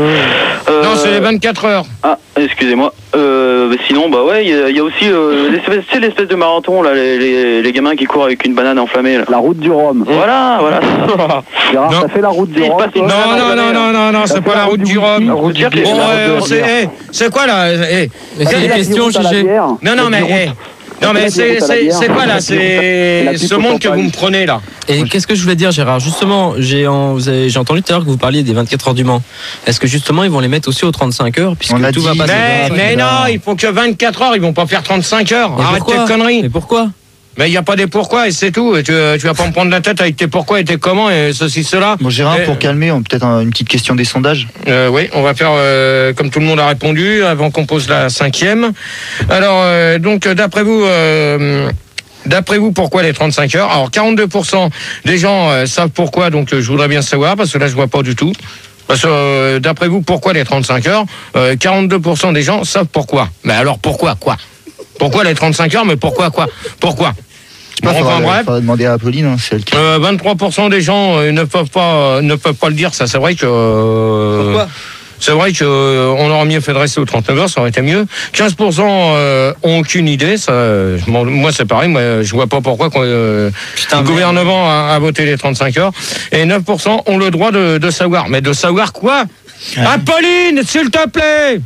Euh, Non, c'est les vingt-quatre heures. Ah, excusez-moi. Euh, bah, sinon, bah ouais, il y, a- il y a aussi euh, l'espèce, tu sais, l'espèce de marathon, là, les, les, les gamins qui courent avec une banane enflammée, là. La route du Rhum. Voilà, voilà. Gérard, Non. t'as fait la route du Il Rhum passe une toi Non, non, non, non, non, non, Ça c'est fait pas la route du Rhum. La route du Bon, Rhum. Bon, La route euh, de c'est, Rhum. eh, c'est quoi là eh, Mais c'est La des questions, route à la G G. bière. Non, non, mais, eh, non, mais c'est, c'est, c'est quoi là? C'est ce monde que vous me prenez là. Et qu'est-ce que je voulais dire, Gérard? Justement, j'ai en- vous avez- j'ai entendu tout à l'heure que vous parliez des vingt-quatre heures du Mans. Est-ce que justement, ils vont les mettre aussi aux trente-cinq heures, puisque On a tout dit- va passer Mais, dans- mais non, il faut que vingt-quatre heures, ils vont pas faire trente-cinq heures. Mais Arrête pourquoi tes conneries. Mais pourquoi? Mais il n'y a pas des pourquoi et c'est tout. Et tu, tu vas pas me prendre la tête avec tes pourquoi et tes comment et ceci, cela. Bon, Gérard, Eh, pour calmer, on- peut-être un- une petite question des sondages. Euh, oui, on va faire euh, comme tout le monde a répondu avant qu'on pose la cinquième. Alors, euh, donc, d'après vous, euh, d'après vous, pourquoi les trente-cinq heures? Alors, quarante-deux pour cent des gens euh, savent pourquoi, donc euh, je voudrais bien savoir, parce que là, je vois pas du tout. Parce que, euh, d'après vous, pourquoi les trente-cinq heures? euh, quarante-deux pour cent des gens savent pourquoi. Mais alors, pourquoi quoi? Pourquoi les trente-cinq heures? Mais pourquoi quoi? Pourquoi? Bon, Il enfin, faudra, bref. faudra demander à Apolline, hein, c'est elle qui... Euh, vingt-trois pour cent des gens euh, ne peuvent pas euh, ne peuvent pas le dire, ça c'est vrai que euh, Pourquoi? c'est vrai que euh, on aurait mieux fait de rester aux trente-neuf heures, ça aurait été mieux. quinze pour cent euh, ont aucune idée, ça euh, je m'en- moi c'est pareil, moi je vois pas pourquoi qu'on, euh, Putain, le merde. gouvernement a, a voté les trente-cinq heures et neuf pour cent ont le droit de, de savoir. Mais de savoir quoi? Apolline, s'il te plaît.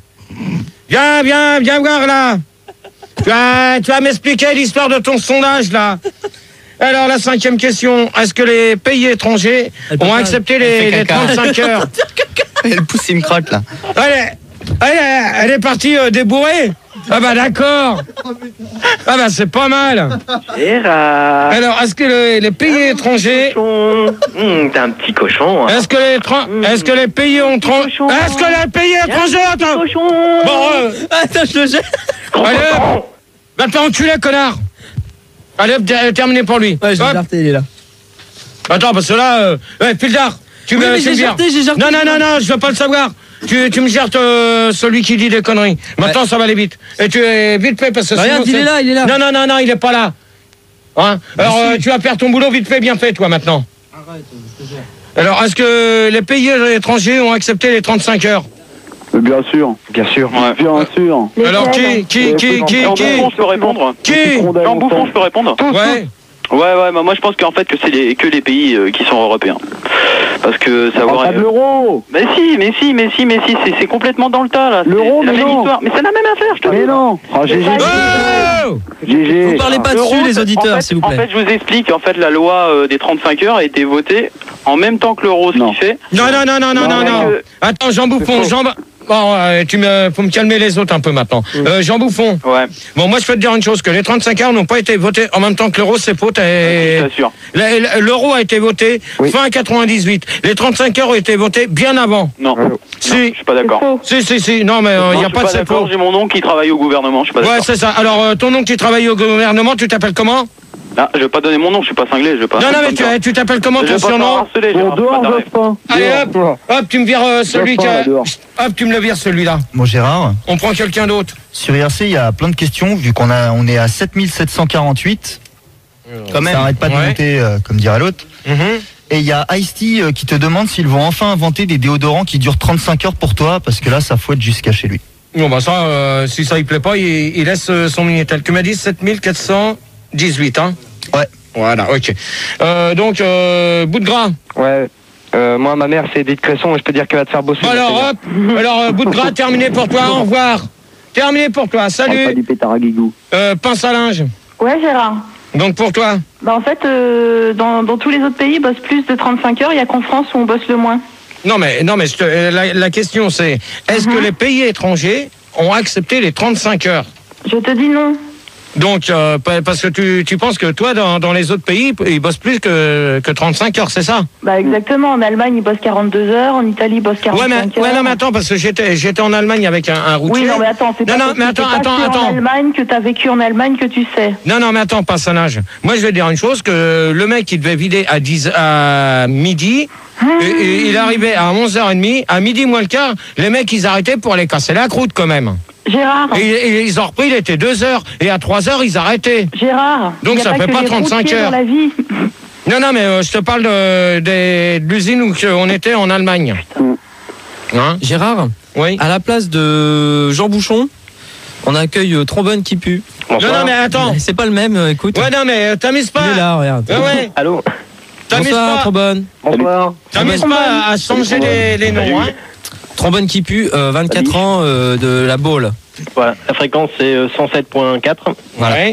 Viens, viens, viens voir là. Tu vas, tu vas m'expliquer l'histoire de ton sondage là. Alors la cinquième question, est-ce que les pays étrangers Elle peut ont pas- accepté elle les, fait les caca. trente-cinq heures? Elle pousse une crotte là. Elle est, elle est, elle est partie euh, débourrer? Ah bah d'accord. Ah bah c'est pas mal. Gérard. Alors est-ce que le- les pays étrangers, Hum, t'es un petit cochon. Hein. est-ce que les tran- est-ce que les pays ont tran- cochon. est-ce que les pays étrangers attends. Cochon. Bon, euh, Attends, je le jette. allez, hop. Va te faire enculer, connard. Allez, hop, ter- terminé pour lui. Ouais, j'ai Hop. jarté, il est là. Attends, parce que là, euh, ouais, Pildar, tu Oui, me, mais tu j'ai me vires. jarté, j'ai jarté. Non, non, non, non, je veux pas le savoir. Tu, tu me gères euh, celui qui dit des conneries. Maintenant, ça va aller vite. Et tu es vite fait parce que Regarde, sinon, il c'est- est là, il est là. Non, non, non, non, il est pas là. Hein Alors, euh, tu vas faire ton boulot vite fait, bien fait, toi, maintenant. Arrête, je te jure. Alors, est-ce que les pays étrangers ont accepté les trente-cinq heures? Bien sûr. Bien sûr. Ouais. Bien sûr. Alors qui, qui, qui, qui, Jean qui, Bouffon, je peux répondre. qui Jean Bouffon, je peux répondre. Ouais. Ouais, ouais, bah moi je pense qu'en fait que c'est les, que les pays euh, qui sont européens. Parce que savoir. Pas de l'euro. Mais si, mais si, mais si, mais si, c'est, c'est complètement dans le tas là. C'est- L'euro, c'est la mais même non. histoire. Mais c'est la même affaire, je te Mais dis. non. Ah, G G. Oh G G. Vous parlez pas L'euro, dessus, les c'est- auditeurs, en fait, s'il vous En plaît. fait, je vous explique. En fait, la loi euh, des trente-cinq heures a été votée en même temps que l'euro, ce Non. qui fait. Non, non, non, non, non, non, non. que- Attends, Jean Bouffon, Jean... Bon, euh, tu me, faut me calmer les autres un peu maintenant. Euh, Jean Bouffon. Ouais, Bon, moi, je peux te dire une chose, que les trente-cinq heures n'ont pas été votés en même temps que l'euro, c'est faux. je Et... t'assure. La- L'euro a été voté Oui. fin quatre-vingt-dix-huit. Les trente-cinq heures ont été votés bien avant. Non, Allô. non, Si. je suis pas d'accord. Si, si, si. Non, mais il Non, n'y je a suis pas de c'est d'accord. faux. J'ai mon oncle qui travaille au gouvernement, je suis pas Ouais, d'accord. c'est ça. Alors, euh, ton oncle qui travaille au gouvernement, tu t'appelles comment? Ah, je vais pas donner mon nom, je suis pas cinglé, je vais pas. Non, non, mais tu, tu t'appelles comment Je ton vais pas surnom? t'en harceler, Bon, Gérard, je suis dehors, pas taré. Jospin. Allez, hop, hop, tu me vires euh, celui qui Jospin, a... là, dehors. Hop, tu me le vires celui-là. Bon Gérard, On prend quelqu'un d'autre. sur I R C, il y a plein de questions, vu qu'on a, on est à sept mille sept cent quarante-huit. Quand même. Ça n'arrête pas de Ouais. monter, euh, comme dirait l'autre. Mhm. Et il y a Ice-T euh, qui te demande s'ils vont enfin inventer des déodorants qui durent trente-cinq heures pour toi, parce que là, ça fouette jusqu'à chez lui. Bon, bah ça, euh, si ça il plaît pas, il, il laisse euh, son Minitel. Tu m'as dit sept mille quatre cent dix-huit, hein? Ouais. Voilà, ok. Euh, donc, euh, bout de gras. Ouais. Euh, moi, ma mère, c'est Edith Cresson et je peux dire qu'elle va te faire bosser. Bon, alors, hop. Alors, euh, bout de gras, terminé pour toi. Au revoir. Terminé pour toi. Parle pas Salut. du pétard à guigou. Euh, pince à linge. Ouais, Gérard. Donc, pour toi. Bah, en fait, euh, dans, dans tous les autres pays, ils bossent plus de trente-cinq heures. Il y a qu'en France où on bosse le moins. Non, mais, non, mais je te- euh, la, la question, c'est est-ce Mhm. que les pays étrangers ont accepté les trente-cinq heures? Je te dis non. Donc, euh, pa- parce que tu, tu penses que toi, dans, dans les autres pays, ils bossent plus que, que trente-cinq heures, c'est ça? Bah, exactement. En Allemagne, ils bossent quarante-deux heures. En Italie, ils bossent Ouais, quarante-cinq mais, heures. ouais, non, mais attends, parce que j'étais, j'étais en Allemagne avec un, un routier. Oui, non, mais attends, c'est Non, pas non, parce mais que attends, t'es attends, passé attends. en Allemagne que t'as vécu en Allemagne que tu sais. Non, non, mais attends, personnage. Moi, je vais dire une chose, que le mec, il devait vider à, dix, à midi, et, et il arrivait à onze heures trente, à midi moins le quart, les mecs, ils arrêtaient pour aller casser la croûte, quand même. Gérard. Et, et ils ont repris, il était deux heures, et à trois heures, ils arrêtaient. Gérard. Donc, il y a ça fait que pas les trente-cinq routiers heures. dans la vie. Non, non, mais euh, je te parle de, de, de l'usine où on était en Allemagne. Hein? Gérard, Oui. à la place de Jean Bouchon, on accueille euh, Trombone qui pue. Non, non, mais attends. C'est pas le même, euh, écoute. Ouais, non, mais euh, t'amuses pas. Il est là, regarde. Ouais, ouais. Allô. T'amuses Bonsoir, pas. Trombone. Bonsoir. T'amuses pas à changer les, les noms, hein. Trombone qui pue, euh, vingt-quatre ans euh, de la Baule. Voilà, la fréquence c'est euh, cent sept virgule quatre. Voilà. Ouais.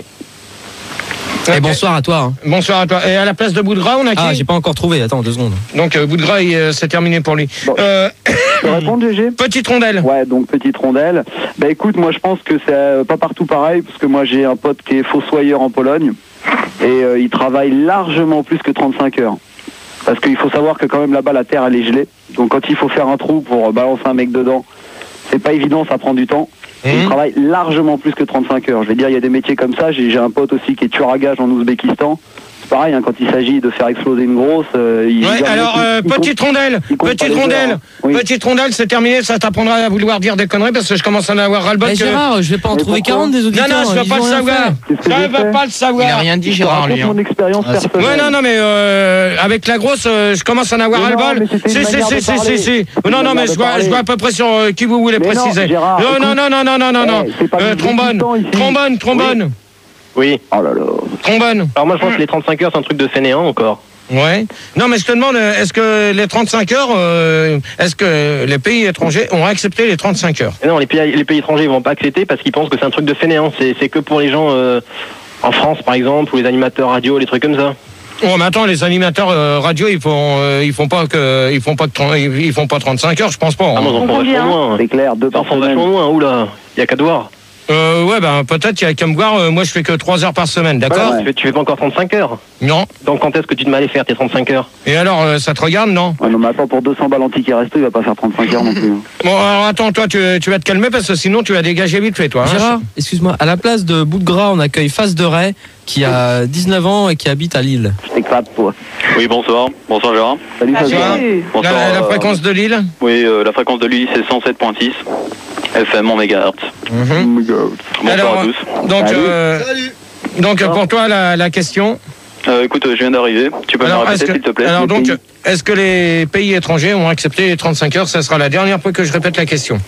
Et bonsoir à toi. hein. Bonsoir à toi. Et à la place de bout de gras, on a qui? Ah, j'ai pas encore trouvé, attends deux secondes. Donc, euh, bout de gras, il, euh, c'est terminé pour lui. Bon. Euh, Je peux répondre, G G? petite rondelle. Ouais, donc petite rondelle. Bah écoute, moi je pense que c'est euh, pas partout pareil, parce que moi j'ai un pote qui est fossoyeur en Pologne, et euh, il travaille largement plus que trente-cinq heures. Parce qu'il faut savoir que quand même là-bas la terre elle est gelée, donc quand il faut faire un trou pour balancer un mec dedans, c'est pas évident, ça prend du temps. Et il Mhm. travaille largement plus que trente-cinq heures. Je vais dire, il y a des métiers comme ça. J'ai j'ai un pote aussi qui est tueur à gage en Ouzbékistan. C'est pareil, hein, quand il s'agit de faire exploser une grosse... euh, il Ouais, il- alors, il- euh, il compte- petite rondelle. il compte pas Petite les rondelle. heures, hein. Oui. Petite rondelle, c'est terminé. Ça t'apprendra à vouloir dire des conneries parce que je commence à en avoir ras-le-bol. Mais que... Gérard, je vais pas en Mais trouver pourquoi quarante des Non, auditeurs. non, je veux ils pas ont le rien savoir. fait. Qu'est-ce que Je j'ai veux fait pas le Il savoir. a rien dit, Je te Gérard, raconte lui. hein. mon expérience Ah, c'est- personnelle. Ouais, non, non, mais euh, avec la grosse, euh, je commence à en avoir Mais non, ras-le-bol. mais c'était Si, une si, manière si, de si, parler. si, si. Une Non, non, manière mais de je vois, parler. je vois à peu près sur euh, qui vous voulez Mais non, préciser. Gérard, non, non, écoute. non, non, non, non, non, non. Eh, c'est pas Euh, du trombone, temps ici. trombone, trombone, Oui. Oh là là. trombone. Alors moi je pense que les trente-cinq heures c'est un truc de fainéant encore. Ouais. Non, mais je te demande, euh, est-ce que les trente-cinq heures, euh, est-ce que les pays étrangers ont accepté les trente-cinq heures? Et non, les pays, les pays étrangers ils vont pas accepter parce qu'ils pensent que c'est un truc de fainéant. C'est c'est que pour les gens euh, en France par exemple, ou les animateurs radio, les trucs comme ça. Oh, mais attends, les animateurs euh, radio, ils font, euh, ils font pas que, ils font pas que trente ils, ils font pas trente-cinq heures, je pense pas. hein. Ah non, ils en font Combien vachement moins. C'est clair, deux Ils en par font semaine. vachement moins, oula, il y a qu'à te voir. Euh, ouais, ben peut-être il y a qu'à me voir. euh, moi, je fais que trois heures par semaine, d'accord? Ouais. Tu, fais, tu fais pas encore trente-cinq heures. Non. Donc quand est-ce que tu te mets à les faire tes trente-cinq heures? Et alors, euh, ça te regarde, non? Ouais, non, mais attends, pour deux cents balles en ticket resto, il va pas faire trente-cinq heures non plus. hein. Bon, alors attends, toi, tu, tu vas te calmer parce que sinon, tu vas dégager vite fait, toi. hein. Gérard, excuse-moi, à la place de Bout de Gras, on accueille Face de Ray qui a dix-neuf ans et qui habite à Lille. Je t'éclate, toi. Oui, bonsoir. Bonsoir, Gérard. Salut, Ah, Fabien. Salut. La, Bonsoir. la euh, fréquence de Lille. Oui, euh, la fréquence de l'U I, c'est cent sept virgule six. F M en mégahertz. Mhm. Oh my God. Bonsoir Alors, à tous. Donc, Salut. euh, donc euh, pour toi, la, la question. Euh, écoute, je viens d'arriver. Tu peux me Alors, répéter, est-ce que- s'il te plaît. alors Les donc, pays. est-ce que les pays étrangers ont accepté les trente-cinq heures? Ça sera la dernière fois que je répète la question.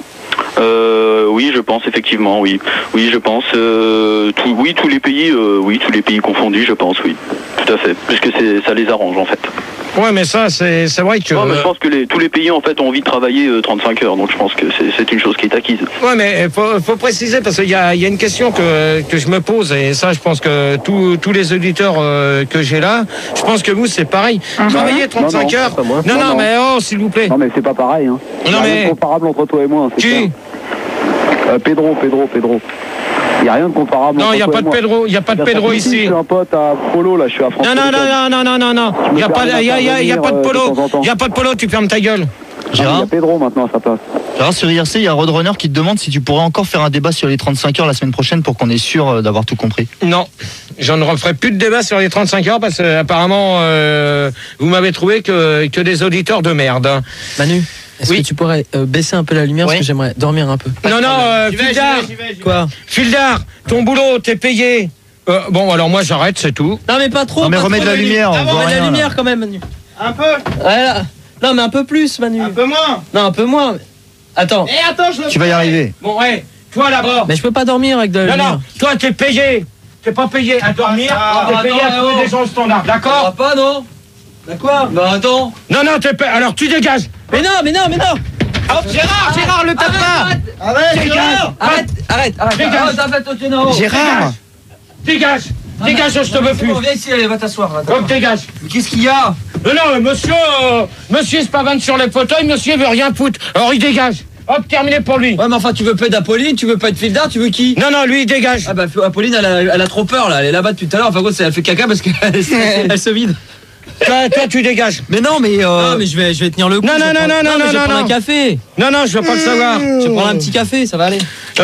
Euh, oui, je pense effectivement, oui. Oui, je pense. Euh, tout, oui, tous les pays, euh, oui, tous les pays confondus, je pense, oui. Tout à fait. Puisque c'est, ça les arrange en fait. Ouais, mais ça, c'est, c'est vrai que. Non, mais je pense que les, tous les pays en fait ont envie de travailler euh, trente-cinq heures, donc je pense que c'est, c'est une chose qui est acquise. Ouais, mais il faut, faut préciser parce qu'il y a, il y a une question que, que je me pose et ça, je pense que tous, tous les auditeurs euh, que j'ai là, je pense que vous, c'est pareil. Travailler trente-cinq Non, non, heures. c'est pas moi. Non, non, Non, non. mais oh, s'il vous plaît. Non, mais c'est pas pareil. Hein. Non, Il y a mais- rien de comparable entre toi et moi. hein, c'est Qui clair. euh, Pedro, Pedro, Pedro. Il n'y a rien de comparable. Non, entre il n'y a toi pas et de moi. Pedro, il y a pas de Ça Pedro fait ici. Je suis un pote à Polo, là, je suis à France. Non, non, non, non, non, non, non, non. Il n'y a pas, il y a, il y a, il y a pas de euh, polo. Il n'y a pas de polo, tu fermes ta gueule. Il y a Pedro maintenant à sa place. Gérard, sur I R C, il y a Roadrunner qui te demande si tu pourrais encore faire un débat sur les trente-cinq heures la semaine prochaine pour qu'on est sûr euh, d'avoir tout compris. Non, je ne referai plus de débat sur les trente-cinq heures parce que apparemment euh, vous m'avez trouvé que, que des auditeurs de merde. Manu, est-ce que tu pourrais euh, baisser un peu la lumière parce que j'aimerais dormir un peu. Non, non, euh, Fildar, Quoi Fildar, ton boulot, t'es payé. Euh, bon, alors moi j'arrête, c'est tout. Non, mais pas trop. Non, mais pas remets trop, de la Manu. lumière, on Ah, voit remets de la rien, lumière là. quand même, Manu. Un peu. Ouais, là. Non, mais un peu plus, Manu. Un peu moins. Non, un peu moins. Attends. Et attends, je le Tu vas y ferai. arriver. Bon, ouais, toi là-bas. Mais je peux pas dormir avec de la Non, lumière. non, toi t'es payé. T'es pas payé à dormir, t'es payé à trouver des gens standards, d'accord? pas, non. D'accord. Bah attends. Non, non, t'es payé. Alors tu dégages. Mais non, mais non, mais non. Hop, Gérard, Gérard, le tape pas. Arrête, Dégage. arrête, arrête, arrête. Dégage. Arrête, arrête, toi, tu n'as- Gérard Dégage. Dégage, je te veux plus. Viens ici, allez, va t'asseoir. là, Hop, dégage. Mais qu'est-ce qu'il y a? Non, non, mais monsieur, euh, monsieur se pavane sur les fauteuils, monsieur veut rien foutre. Alors il dégage. Hop, terminé pour lui. Ouais, mais enfin, tu veux pas être Apolline, tu veux pas être Fildar, tu veux qui? Non, non, lui il dégage. Ah bah Apolline, elle a, elle a trop peur là, elle est là-bas depuis tout à l'heure. Enfin, gros, elle fait caca parce qu'elle elle se vide. Toi, toi, tu dégages. Mais non, mais euh... non, mais je vais, je vais tenir le coup. Non, je non, vais non, prendre- non, non, mais je vais non, prendre non. un café. Non, non, je veux pas le savoir. Je vais prendre un petit café, ça va aller.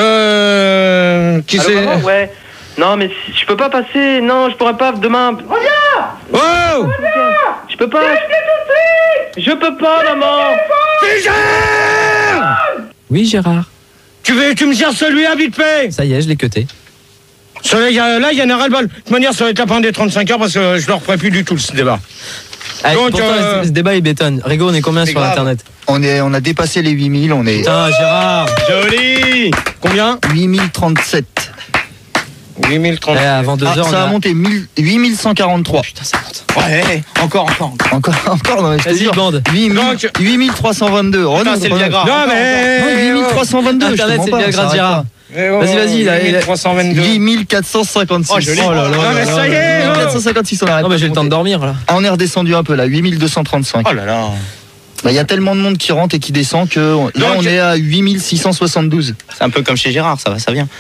Euh. Qui Allô, c'est? maman Ouais. Non, mais si- je peux pas passer. Non, je pourrais pas demain. Reviens Oh! Je peux pas. Je peux pas, maman. Fildar! Oui, Gérard. Tu veux, tu me gères celui-là vite fait. Ça y est, je l'ai cuté. Celui-là, il y a- là, il y en a ras-le-bol. De toute manière, ça va être la fin des trente-cinq heures parce que je ne le referai plus du tout, ce débat. Allez, Donc, pourtant, euh, ce, ce débat il bétonne. Rigo, on est combien c'est sur grave. internet? On, est, on a dépassé les huit mille, on est Putain, Gérard. Joli! Combien? huit mille trente-sept. huit mille trente. Eh, avant deux Ah, heures, on ça a a... monté mille- huit mille cent quarante-trois. Putain, ça monte. Ouais, encore, encore. Encore, encore, non, mais je te Vas-y, jure. bande. huit mille Donc- huit mille trois cent vingt-deux. Renaud, Putain, c'est le Renaud. Viagra. Non, mais. Non, huit mille trois cent vingt-deux. je te Internet, mens c'est pas, le Viagra ça de Gérard. arrête Vas-y, vas-y, là, huit mille trois cent pas. vingt-deux. huit mille quatre cent cinquante-six. Oh, joli. Oh là là Ah, là mais là ça y là. est, huit mille quatre cent oh. cinquante-six, on arrête Non, pas mais j'ai de le temps de monter. dormir là. Ah, on est redescendu un peu là, huit mille deux cent trente-cinq. Oh là là. Bah, il y a tellement de monde qui rentre et qui descend que on- là Donc- on est à huit mille six cent soixante-douze. C'est un peu comme chez Gérard, ça va, ça vient.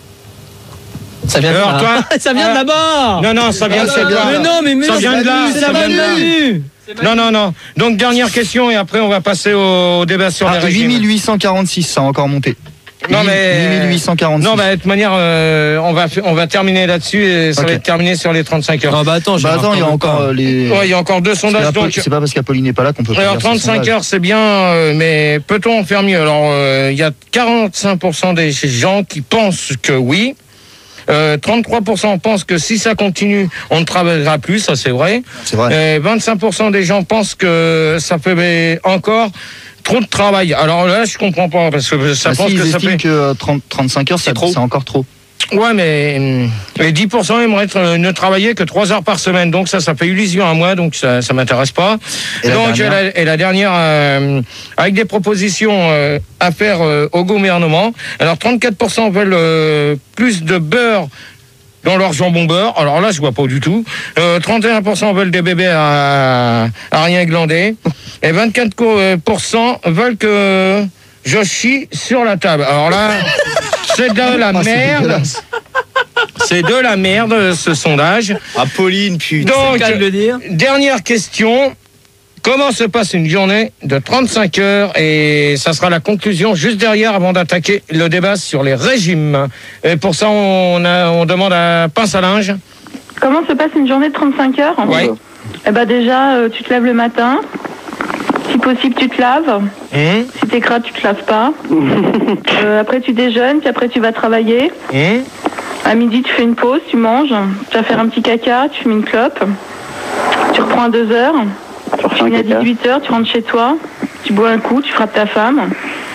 Ça vient de Alors, là. toi- Ça vient de là-bas. Non, non, ça vient de chez toi. Mais non, mais mais Ça non, vient c'est de là, Manu, c'est ça la vient de là. Manu. Non, non, non. Donc, dernière question et après, on va passer au débat sur les Ah, régimes. huit mille huit cent quarante-six, ça a encore monté. Non, mais. huit mille huit cent quarante-six. Non, bah, de toute manière, euh, on, va, on va terminer là-dessus et ça Ok. va être terminé sur les trente-cinq heures. Non, bah attends, Bah Gérard, attends, il y a t'en veux encore pas. euh, les. Ouais, il y a encore deux Parce que sondages. Apolline- Donc, C'est pas parce qu'Apolline n'est pas là qu'on peut pas alors faire ce trente-cinq sondage. heures, c'est bien, euh, mais peut-on en faire mieux? Alors, euh, il y a quarante-cinq pour cent des gens qui pensent que oui. Euh, trente-trois pour cent pensent que si ça continue, on ne travaillera plus, ça c'est vrai. C'est vrai. Euh, vingt-cinq pour cent des gens pensent que ça fait encore trop de travail. Alors là, je comprends pas, parce que ça Bah, pense si, ils que ça estiment fait... que euh, trente, trente-cinq heures, C'est ça- trop. c'est encore trop. Ouais, mais hum, les dix pour cent aimeraient être, euh, ne travailler que trois heures par semaine. Donc ça, ça fait illusion à moi, donc ça ça m'intéresse pas. Et la donc, dernière la, et la dernière, euh, avec des propositions euh, à faire euh, au gouvernement. Alors, trente-quatre pour cent veulent euh, plus de beurre dans leur jambon beurre. Alors là, je vois pas du tout. Euh, trente et un pour cent veulent des bébés à, à rien glander. Et vingt-quatre pour cent veulent que je chie sur la table. Alors là, c'est de la Ah, c'est merde. dégueulasse. C'est de la merde, ce sondage. Apolline, putain. Donc, Qu'à le dire. dernière question. Comment se passe une journée de trente-cinq heures? Et ça sera la conclusion juste derrière avant d'attaquer le débat sur les régimes. Et pour ça, on, a, on demande à Pince à linge. Comment se passe une journée de trente-cinq heures? Ouais. Eh ben déjà, euh, tu te lèves le matin. Si possible, tu te laves. Hum, Si t'es crade, tu te laves pas. Euh, après, tu déjeunes, puis après, tu vas travailler. hum. À midi, tu fais une pause, tu manges, tu vas faire un petit caca, tu fumes une clope, tu reprends à deux heures, tu finis à dix-huit heures, tu rentres chez toi, tu bois un coup, tu frappes ta femme.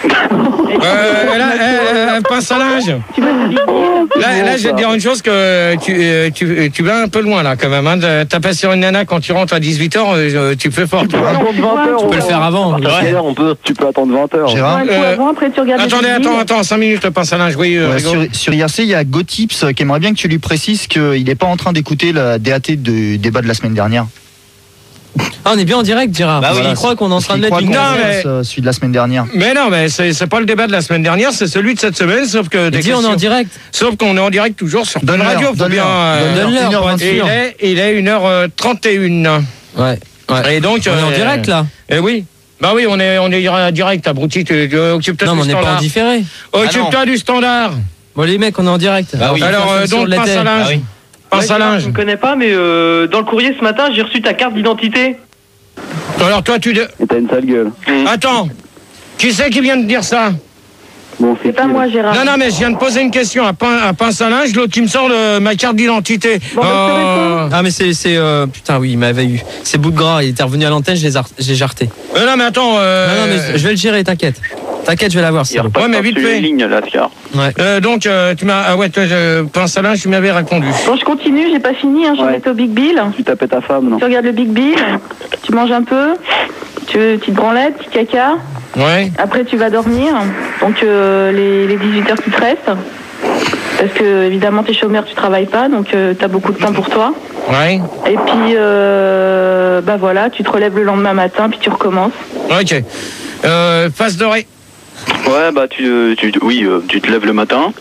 Euh, là, euh, pince à linge. Tu vas te Là, là, je vais te dire une chose que tu, euh, tu, tu vas un peu loin là quand même. Hein. T'as pas sur une nana quand tu rentres à dix-huit heures, euh, tu fais fort. Tu peux attendre vingt heures. Tu peux le faire avant. Ouais. On peut. Tu peux attendre vingt heures. Gérard Euh, avant, après tu regardes attendez, les attends, vidéos. attends, cinq minutes, le pince à linge. Oui, euh, Ouais, Rigo. sur, sur I R C, il y a GoTips qui aimerait bien que tu lui précises qu'il n'est pas en train d'écouter la D A T du débat de la semaine dernière. Ah, on est bien en direct, Gérard. Bah oui, il croit qu'on est en train de Parce mettre qu'il une croit qu'on Non, fait, euh, celui de la semaine dernière. Mais non, mais c'est c'est pas le débat de la semaine dernière, c'est celui de cette semaine, sauf que des Dis, on est en questions- direct. Sauf qu'on est en direct toujours sur Bonne Donne-leur, Radio, faut donne-leur, bien. euh, donne-leur, une heure pour être Et il sûr. est, il est une heure trente et une. Ouais. ouais. Et donc, On est en euh, direct là. Eh oui. Bah oui, on est, on est en direct, abruti, tu, tu occupe-toi Non, du mais on n'est pas en standard. différé. Occupe-toi du standard. Bon, les mecs, on est en direct. Bah oui. Alors, euh, donc, pince à linge. Pince à linge. Je ne connais pas, mais euh, dans le courrier ce matin, j'ai reçu ta carte d'identité. Alors, toi, tu. De... Et t'as une sale gueule. Attends. Qui c'est qui vient de dire ça? Bon, C'est pas moi, Gérard. Non, non, mais je viens de poser une question à, Pin, à Pince à linge, l'autre qui me sort le- ma carte d'identité. Bon, bah, je te réponds. Ah, mais c'est. c'est, euh, putain, oui, il m'avait eu. C'est bout de gras, il était revenu à l'antenne, je les ar- j'ai jarté. Euh, non, mais attends. Euh... Non, non, mais je vais le gérer, t'inquiète. T'inquiète, je vais l'avoir. Il ça. repasse Ouais, mais vite par-dessus fait. les lignes, là, Scar. Ouais. Euh, donc, euh, tu m'as. Ah ouais, toi, je... Pince à linge, tu m'avais répondu. Bon, je continue, j'ai pas fini, hein, je Ouais. vais être au Big Bill. Tu tapais ta femme, non? Tu regardes le Big Bill, tu manges un peu, tu petite branlette, petit caca. Ouais. Après, tu vas dormir. Donc, euh, les, les dix-huit heures qui te restent. Parce que, évidemment, t'es chômeur, tu travailles pas. Donc, euh, t'as beaucoup de temps pour toi. Ouais. Et puis, euh, bah voilà, tu te relèves le lendemain matin, puis tu recommences. Ok. Euh, face dorée. Ouais, bah, tu, tu, oui, euh, tu te lèves le matin.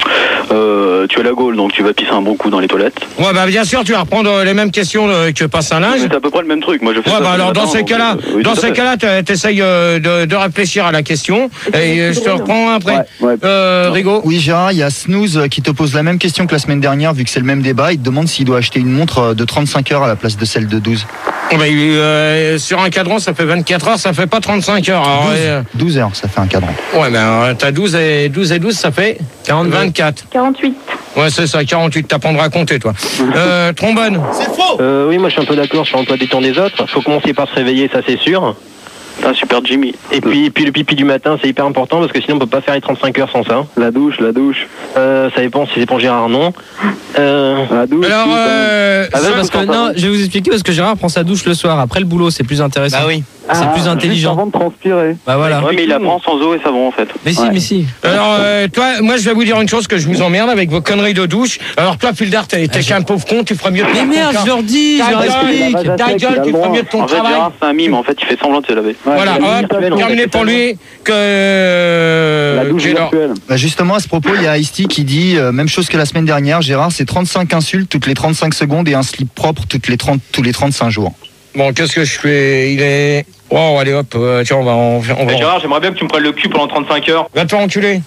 Euh, tu as la gaule, donc tu vas pisser un bon coup dans les toilettes. Ouais, bah, bien sûr, tu vas reprendre les mêmes questions euh, que Pince à linge. C'est à peu près le même truc. Moi, je fais Ouais, ça bah tous les alors dans matins, ces donc, cas-là, euh, oui, dans tout à ces fait. cas-là, t'es- t'essayes euh, de, de réfléchir à la question et euh, je te reprends après. Ouais, ouais. Euh, Rigo. Oui, Gérard, il y a Snooze qui te pose la même question que la semaine dernière, vu que c'est le même débat. Il te demande s'il doit acheter une montre de trente-cinq heures à la place de celle de douze. Bah, euh, sur un cadran, ça fait vingt-quatre heures, ça fait pas trente-cinq heures. Alors, euh, douze heures, ça fait un cadran. ouais, mais euh, t'as douze et douze et douze, ça fait quarante, vingt-quatre. quarante-huit. Ouais, c'est ça, quarante-huit. T'apprendras à compter, toi. Euh, trombone. Euh, oui, moi je suis un peu d'accord sur l'emploi du temps des autres. Faut commencer par se réveiller, ça c'est sûr. Ah, super Jimmy. Et puis, puis le pipi du matin, c'est hyper important parce que sinon on peut pas faire les trente-cinq heures sans ça. La douche, la douche. Euh, ça dépend si c'est pour Gérard, non. Euh... La douche. Alors, tout, euh, Ah, Ouais, ouais, parce que, non, je vais vous expliquer parce que Gérard prend sa douche le soir. Après le boulot, c'est plus intéressant. Bah oui. C'est Ah, plus juste intelligent. avant de transpirer. Bah voilà. Ouais, mais il apprend sans eau et savon, en fait. Mais si, Ouais. mais si. alors, euh, toi, moi, je vais vous dire une chose que je vous emmerde avec vos conneries de douche. Alors, toi, Fildar, t'es t'es qu'un pauvre con, tu feras mieux de Mais faire merde, ton je leur dis, je Ta leur gueule, explique. il a Ta pas gueule, fait, tu il a le feras droit. mieux de ton En fait, travail. Gérard, c'est un mime. En fait, il fait semblant de se laver. Ouais, Voilà, la douche hop, virtuelle, terminé pour lui. Que. La douche que- alors, virtuelle. Bah justement, à ce propos, il y a Ice-T qui dit euh, même chose que la semaine dernière. Gérard, c'est trente-cinq insultes toutes les trente-cinq secondes et un slip propre toutes les trente, tous les trente-cinq jours. Bon, qu'est-ce que je fais? Il est. Wow, allez hop, euh, tiens, on va en faire. On va Eh, en- Gérard, j'aimerais bien que tu me prennes le cul pendant trente-cinq heures. Va te faire enculer.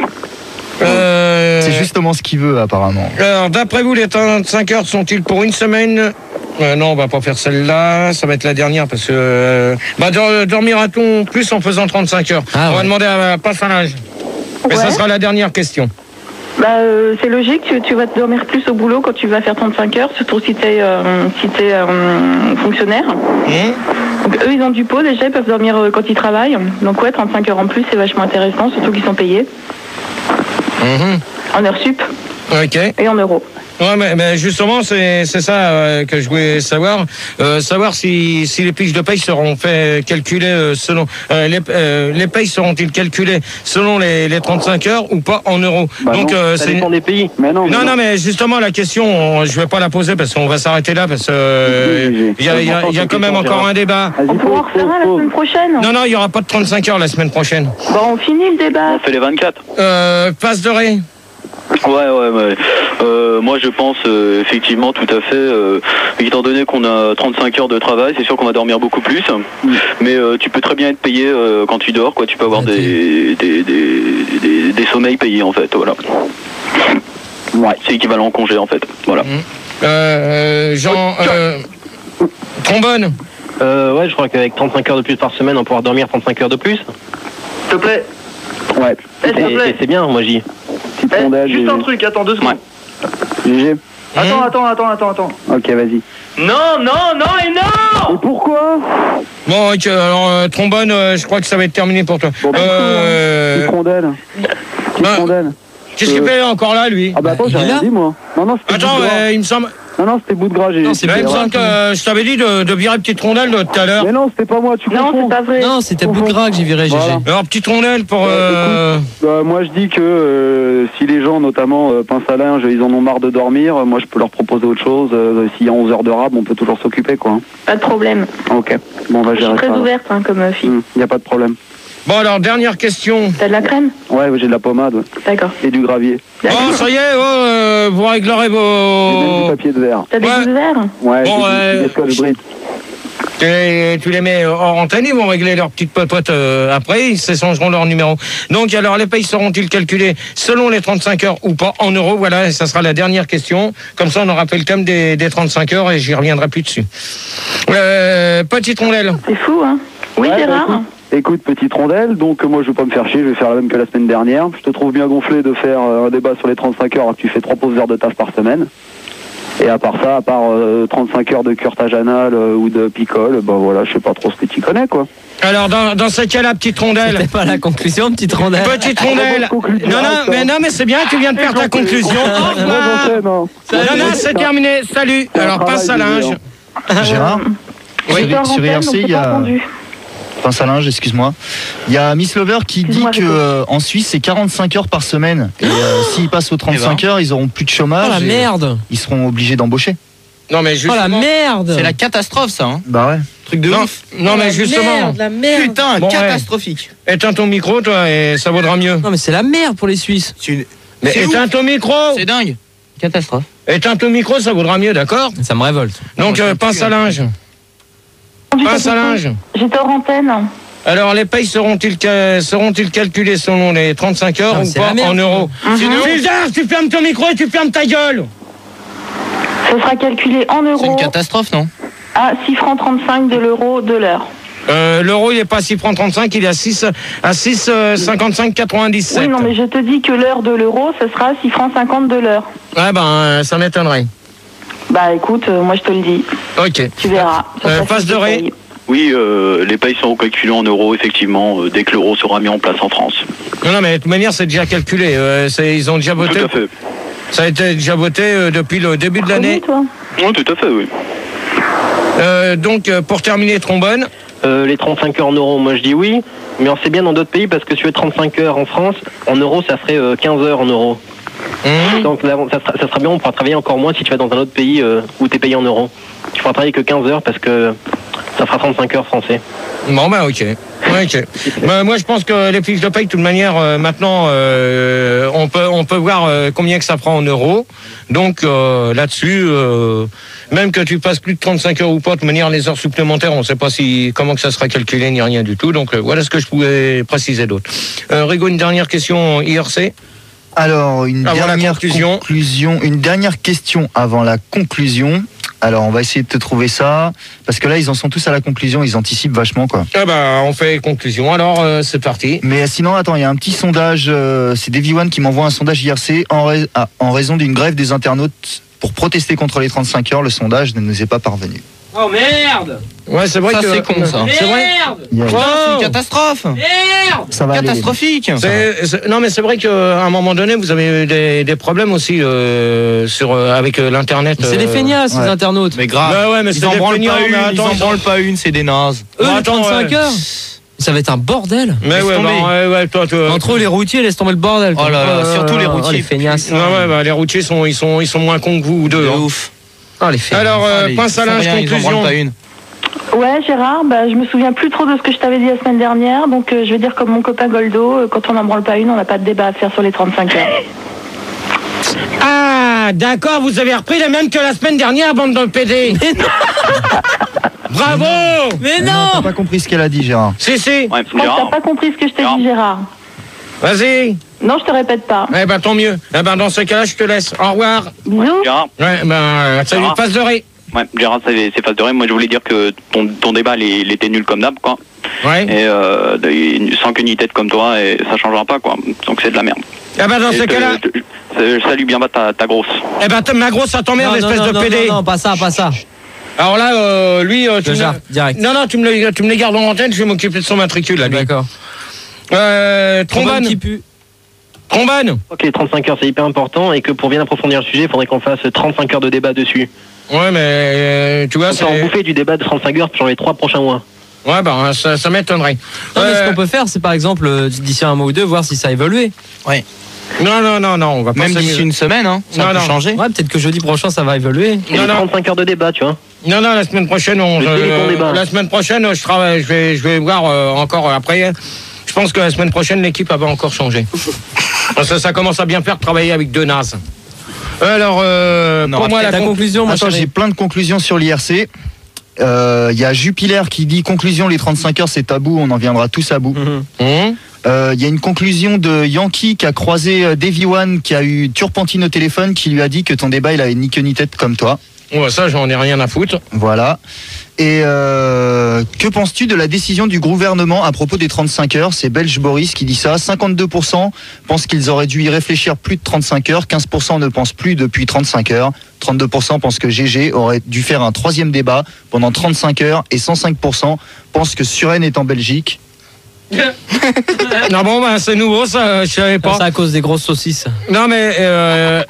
Euh, C'est justement ce qu'il veut, apparemment. Alors, d'après vous, les trente-cinq heures sont-ils pour une semaine? Euh, non, on va pas faire celle-là. Ça va être la dernière parce que. Euh, bah, dor- dormira-t-on plus en faisant trente-cinq heures? Ah On va ouais. demander à Pince à linge. Mais Ouais. ça sera la dernière question. Bah, euh, c'est logique, tu, tu vas te dormir plus au boulot quand tu vas faire trente-cinq heures, surtout si t'es euh, si t'es, euh, fonctionnaire. Hum Donc, eux, ils ont du pot, déjà, ils peuvent dormir euh, quand ils travaillent. Donc, ouais, trente-cinq heures en plus, c'est vachement intéressant, surtout qu'ils sont payés Mhm. en heures sup Ok. et en euros. Ouais, mais, mais justement, c'est c'est ça euh, que je voulais savoir. Euh, savoir si, si les fiches de paye seront fait calculer euh, selon. Euh, les, euh, les payes seront-ils calculées selon les, les trente-cinq heures ou pas en euros? Bah Donc, non, euh, Ça c'est. dépend des pays. Mais non, mais Non, non, mais justement, la question, on- je vais pas la poser parce qu'on va s'arrêter là parce que euh, il y a, il y a- il y a quand même encore un débat. Vas-y, On pourra en pause, refaire un la pause, semaine prochaine. Non, non, il y aura pas de trente-cinq heures la semaine prochaine. Bon, on finit le débat. On fait les vingt-quatre. Euh, passe de ré. Ouais, ouais, ouais. Euh, moi, je pense euh, effectivement tout à fait. Euh, étant donné qu'on a trente-cinq heures de travail, c'est sûr qu'on va dormir beaucoup plus. Mais euh, tu peux très bien être payé euh, quand tu dors, quoi. Tu peux avoir des des, des, des, des sommeils payés, en fait. Voilà. Ouais, c'est équivalent au congé, en fait. Voilà. Euh, Jean. Euh, trombone. Euh, ouais, je crois qu'avec trente-cinq heures de plus par semaine, on pourra dormir trente-cinq heures de plus. S'il te plaît. Ouais. Eh, s'il te Et, plaît. et c'est bien, moi j'y. Petite Eh, sondage juste et- un truc, attends deux secondes. G G. Attends, attends, attends, attends, attends. Ok, vas-y. Non, non, non et non. Et pourquoi? Bon, ok, alors euh, trombone, euh, je crois que ça va être terminé pour toi. Bon, bah, euh... Petite rondelle. Petite bah, rondelle. Qu'est-ce qu'il Euh, fait encore là, lui? Ah bah attends, j'ai il est rien là dit moi. Non, non, c'était Attends, bout de gras. euh, il me semble... Non, non, c'était bout de gras, j'ai Non, c'est Là, il me bout de semble gras. que euh, je t'avais dit de, de virer petite rondelle de tout à l'heure. Mais non, c'était pas moi, tu Non, confonds. c'est pas vrai. Non, c'était bout de gras que j'ai viré, G G. Voilà. Alors, petite rondelle pour... Euh... Bah, moi je dis que euh, si les gens, notamment euh, pince à linge, ils en ont marre de dormir, euh, moi je peux leur proposer autre chose. Euh, S'il y a onze heures de rab, on peut toujours s'occuper quoi. hein. Pas de problème. Ok, bon on va Je suis gérer très ça. alors. ouverte hein, comme euh, fille. Il n'y a pas de problème. Bon, alors, dernière question. T'as de la crème? Ouais, j'ai de la pommade ouais. D'accord. et du gravier. Oh, ça y est, oh, euh, vous réglerez Et même du vos... papier de verre. T'as des Ouais. bouts de verre? Ouais, Bon, j'ai euh, des scotch Brite. Et tu les mets hors antenne, ils vont régler leurs petites popotes euh, après, ils s'échangeront leur numéro. Donc, alors, les payes seront-ils calculés selon les trente-cinq heures ou pas en euros? Voilà, et ça sera la dernière question. Comme ça, on aura fait le thème des, des trente-cinq heures et j'y reviendrai plus dessus. Euh, petite rondelle. C'est fou, hein? Oui, Ouais, bah, Gérard? écoute, écoute, petite rondelle, donc euh, moi je vais pas me faire chier, je vais faire la même que la semaine dernière. Je te trouve bien gonflé de faire euh, un débat sur les trente-cinq heures alors que tu fais trois pauses heures de taf par semaine. Et à part ça, à part euh, trente-cinq heures de curtage anal euh, ou de picole, ben voilà, je sais pas trop ce que tu connais quoi. Alors, dans, dans ce cas-là, petite rondelle. C'était pas la conclusion, petite rondelle. Petite rondelle. Non, non, mais non, mais c'est bien, tu viens de faire ta conclusion. Au revoir. Non, Non, non, c'est terminé. Salut. Alors, passe à linge. Gérard, Oui. sur, sur I R C, il y a... Pince à linge, excuse-moi. Il y a Miss Lover qui dit Excuse-moi, que euh, en Suisse c'est quarante-cinq heures par semaine. Et euh, s'ils passent aux trente-cinq heures, ils auront plus de chômage. Oh la et merde. Ils seront obligés d'embaucher. Non, mais Oh justement. la merde. C'est la catastrophe, ça. Hein. Bah ouais. Truc de Non, ouf. non, mais La justement. merde, la merde. Putain, Bon, ouais. catastrophique. Éteins ton micro, toi, et ça vaudra mieux. Non mais c'est la merde pour les Suisses. C'est une- Mais c'est éteins ouf. ton micro. C'est dingue. Catastrophe. Éteins ton micro, ça vaudra mieux, d'accord? Ça me révolte. Donc, euh, pince à linge. Pince à linge. J'étais hors antenne. Alors, les payes seront-ils ca- seront-ils calculés selon les trente-cinq heures Non, mais ou c'est pas la merde. en euros? Mhm. César, tu fermes ton micro et tu fermes ta gueule. Ce sera calculé en C'est euros une catastrophe, non? à six francs trente-cinq de l'euro de l'heure. Euh, L'euro, il n'est pas à six francs trente-cinq, il est à six à six cinquante-cinq quatre-vingt-dix-sept. Oui, non, mais je te dis que l'heure de l'euro, ce sera six francs cinquante de l'heure. Ouais, ben, euh, ça m'étonnerait. Bah écoute, euh, moi je te le dis. Ok. Tu verras. Ça Euh, sera face fiche de ré. paye. Oui, euh, les payes seront calculées en euros, effectivement, euh, dès que l'euro sera mis en place en France. Non, non, mais de toute manière, c'est déjà calculé. Euh, c'est- ils ont déjà voté. Tout à fait. Ça a été déjà voté euh, depuis le début de l'année. Toi Oui, tout à fait, oui. Euh, donc, euh, pour terminer, trombone. Euh, les trente-cinq heures en euros, moi je dis oui, mais on sait bien dans d'autres pays parce que si tu fais trente-cinq heures en France, en euros ça ferait euh, quinze heures en euros. Mmh. Donc là, ça sera, ça sera bien, on pourra travailler encore moins si tu vas dans un autre pays euh, où tu es payé en euros. Tu pourras travailler que quinze heures parce que ça fera trente-cinq heures français. Bon, ben, ok. Ouais, ok. Ben, moi, je pense que les fiches de paye, de toute manière, euh, maintenant, euh, on peut on peut voir euh, combien que ça prend en euros. Donc, euh, là-dessus, euh, même que tu passes plus de trente-cinq heures ou pas, de toute manière, les heures supplémentaires, on ne sait pas si comment que ça sera calculé ni rien du tout. Donc, euh, voilà ce que je pouvais préciser d'autre. Euh, Rigaud, une dernière question I R C. Alors, une Avant la dernière conclusion. conclusion, une dernière question avant la conclusion. Alors, on va essayer de te trouver ça, parce que là, ils en sont tous à la conclusion, ils anticipent vachement, quoi. Ah ben, on fait conclusion. Alors, euh, c'est parti. Mais sinon, attends, il y a un petit sondage, euh, c'est Davy One qui m'envoie un sondage I R C en, rais- ah, en raison d'une grève des internautes pour protester contre les trente-cinq heures. Le sondage ne nous est pas parvenu. Oh merde. Ouais, c'est vrai Ça, que c'est con, ça. C'est vrai. Merde. Il y a- Putain, c'est une Oh. catastrophe. Merde. Ça va aller. Catastrophique. C'est- c'est- non, mais c'est vrai qu'à un moment donné, vous avez eu des, des problèmes aussi euh, sur, euh, avec euh, l'Internet. C'est des euh. feignasses, ouais. ces internautes. Mais grave. Bah ouais, mais c'est ils en des branlent feignants, pas mais une, attends, ils en ils branlent pas une, c'est des nazes. Eux, Bon, les attends, trente-cinq ouais. heures, ça va être un bordel. Mais Laisse ouais, tomber. bah, ouais, ouais, toi, toi. Entre eux, les routiers, laisse tomber le bordel. Oh là là, Oh surtout les oh, routiers. les feignasses. Ouais, ouais, bah, les routiers sont, ils sont, ils sont moins cons que vous deux. De hein. ouf. Oh, les feignasses. Alors, euh, Allez, pince à ils font linge, rien, ils en conclusion. branlent pas une. Ouais, Gérard, bah, je me souviens plus trop de ce que je t'avais dit la semaine dernière, donc euh, je vais dire comme mon copain Goldo, euh, quand on n'en branle pas une, on n'a pas de débat à faire sur les trente-cinq heures. Ah, d'accord, vous avez repris les mêmes que la semaine dernière, bande de P D. Bravo. Mais Non, non. t'as pas compris ce qu'elle a dit, Gérard. Si, si. Ouais, Je crois que t'as Gérard. pas compris ce que je t'ai Gérard. dit, Gérard. Vas-y. Non, je te répète pas. Eh ben, tant mieux. Eh ben, dans ce cas-là, je te laisse. Au revoir. Bisous. Gérard. Ouais, ben, euh, salut, Gérard. passe de ré. Ouais, Gérard, c'est c'est face de rêve. Moi, je voulais dire que ton, ton débat, il, il était nul comme d'hab, quoi. Ouais. Et euh, de- sans qu'une tête comme toi, et ça changera pas, quoi. Donc c'est de la merde. Eh ben dans Et ce te- cas-là. te- te- Salue bien bas ta, ta grosse. Eh ben ta- ma grosse à ton merde, Non, non, espèce non, de non, P D. Non, non, pas ça, pas ça. Alors là, euh, lui, euh, tu Le me... jar, direct. Non, non, tu me, le, tu me les gardes en antenne, je vais m'occuper de son matricule, là, lui. D'accord. Euh, trombone. qui pue. Trombone. Je crois que les trente-cinq heures c'est hyper important et que pour bien approfondir le sujet, il faudrait qu'on fasse trente-cinq heures de débat dessus. Ouais, mais euh, tu vois, On peut en c'est... bouffer du débat de trente-cinq heures sur les trois prochains mois. Ouais, ben ça, ça m'étonnerait. Non, mais ce Euh, qu'on peut faire, c'est par exemple, euh, d'ici un mois ou deux, voir si ça a évolué. Ouais. Non, non, non, non, on va pas Même s'amuser. d'ici une semaine, hein, ça Non, peut non. changer. Ouais, peut-être que jeudi prochain, ça va évoluer. Et Non, les non. trente-cinq heures de débat, tu vois. Non, non, la semaine prochaine, on, Le je- téléphone débat. la semaine prochaine, je travaille, je vais, je vais voir euh, encore euh, après. Je pense que la semaine prochaine, l'équipe va encore changer. Parce que ça commence à bien faire de travailler avec deux nazes. Alors, euh, Non, pour moi, la Ta conclu- conclusion, mon Attends, chéri. j'ai plein de conclusions sur l'I R C. Il y a Jupiler qui dit conclusion, les trente-cinq heures c'est tabou, on en viendra tous à bout. Mhm. Hum Il y a une conclusion de Yankee qui a croisé euh, Davy One, qui a eu Turpentine au téléphone, qui lui a dit que ton débat il avait ni queue ni tête comme toi. Ouais, ça, j'en ai rien à foutre. Voilà. Et euh, que penses-tu de la décision du gouvernement à propos des trente-cinq heures? C'est Belge Boris qui dit ça. cinquante-deux pour cent pensent qu'ils auraient dû y réfléchir plus de trente-cinq heures. quinze pour cent ne pensent plus depuis trente-cinq heures. trente-deux pour cent pensent que G G aurait dû faire un troisième débat pendant trente-cinq heures. Et cent cinq pour cent pensent que Suresnes est en Belgique. Non, bon, ben, c'est nouveau, ça, je savais pas. C'est à cause des grosses saucisses. Non, mais... Euh,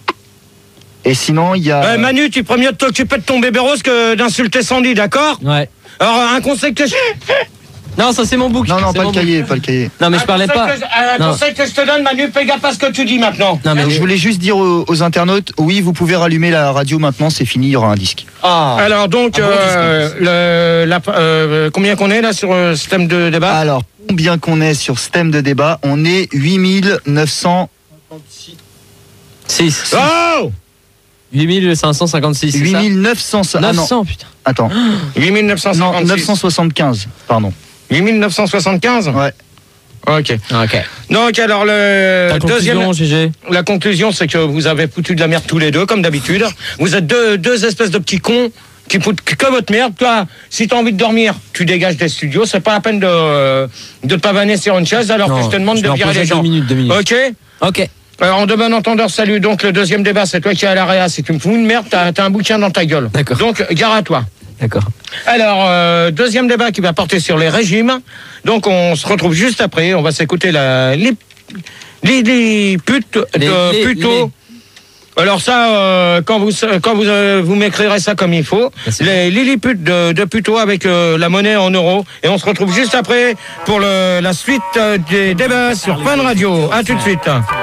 Et sinon, il y a... euh, Manu, tu peux mieux t'occuper de ton bébé rose que d'insulter Sandy, d'accord? Ouais. Alors, un conseil que je... Non, ça c'est mon bouc. Non, non, C'est pas mon le cahier, pas le cahier. bouc. Non, mais je Un parlais conseil pas. que je- Un Non. conseil que je te donne, Manu, fais gaffe à ce que tu dis maintenant. Non, mais Donc, je voulais juste dire aux, aux internautes, oui, vous pouvez rallumer la radio maintenant, c'est fini, il y aura un disque. Ah. Alors donc, Ah bon, euh, le, la- euh, combien qu'on est là sur le système de débat? Alors, combien qu'on est sur ce thème de débat? On est huit mille neuf cents... six. Oh huit mille cinq cent cinquante-six. huit mille neuf cents... Ah non, neuf cents, putain. attends. huit mille neuf cent Non, cinquante-six. neuf cent soixante-quinze, pardon. huit mille neuf cent soixante-quinze. Ouais. Ok. Ok. Donc alors le Ta deuxième, conclusion, G G. la conclusion, c'est que vous avez foutu de la merde tous les deux, comme d'habitude. Vous êtes deux, deux espèces de petits cons qui foutent que votre merde. Toi, si t'as envie de dormir, tu dégages des studios. C'est pas la peine de de te pavaner sur une chaise alors Non, que je te demande je de vais en virer poser les deux gens. minutes, deux minutes. Ok. Ok. Alors, en de bon entendeur, salut. Donc, le deuxième débat, c'est toi qui es à l'A R E A. Si tu me fous une merde, t'as t'as un bouquin dans ta gueule. D'accord. Donc, gare à toi. D'accord. Alors, euh, deuxième débat qui va porter sur les régimes. Donc, on se retrouve juste après. On va s'écouter la les, les, les putes Les- de les- Puto. Alors ça, euh, quand vous quand vous euh, vous m'écrirez ça comme il faut, Merci. les Lilliputes de, de Puto avec euh, la monnaie en euros. Et on se retrouve juste après pour le, la suite euh, des débats sur Fun Radio. À tout de suite.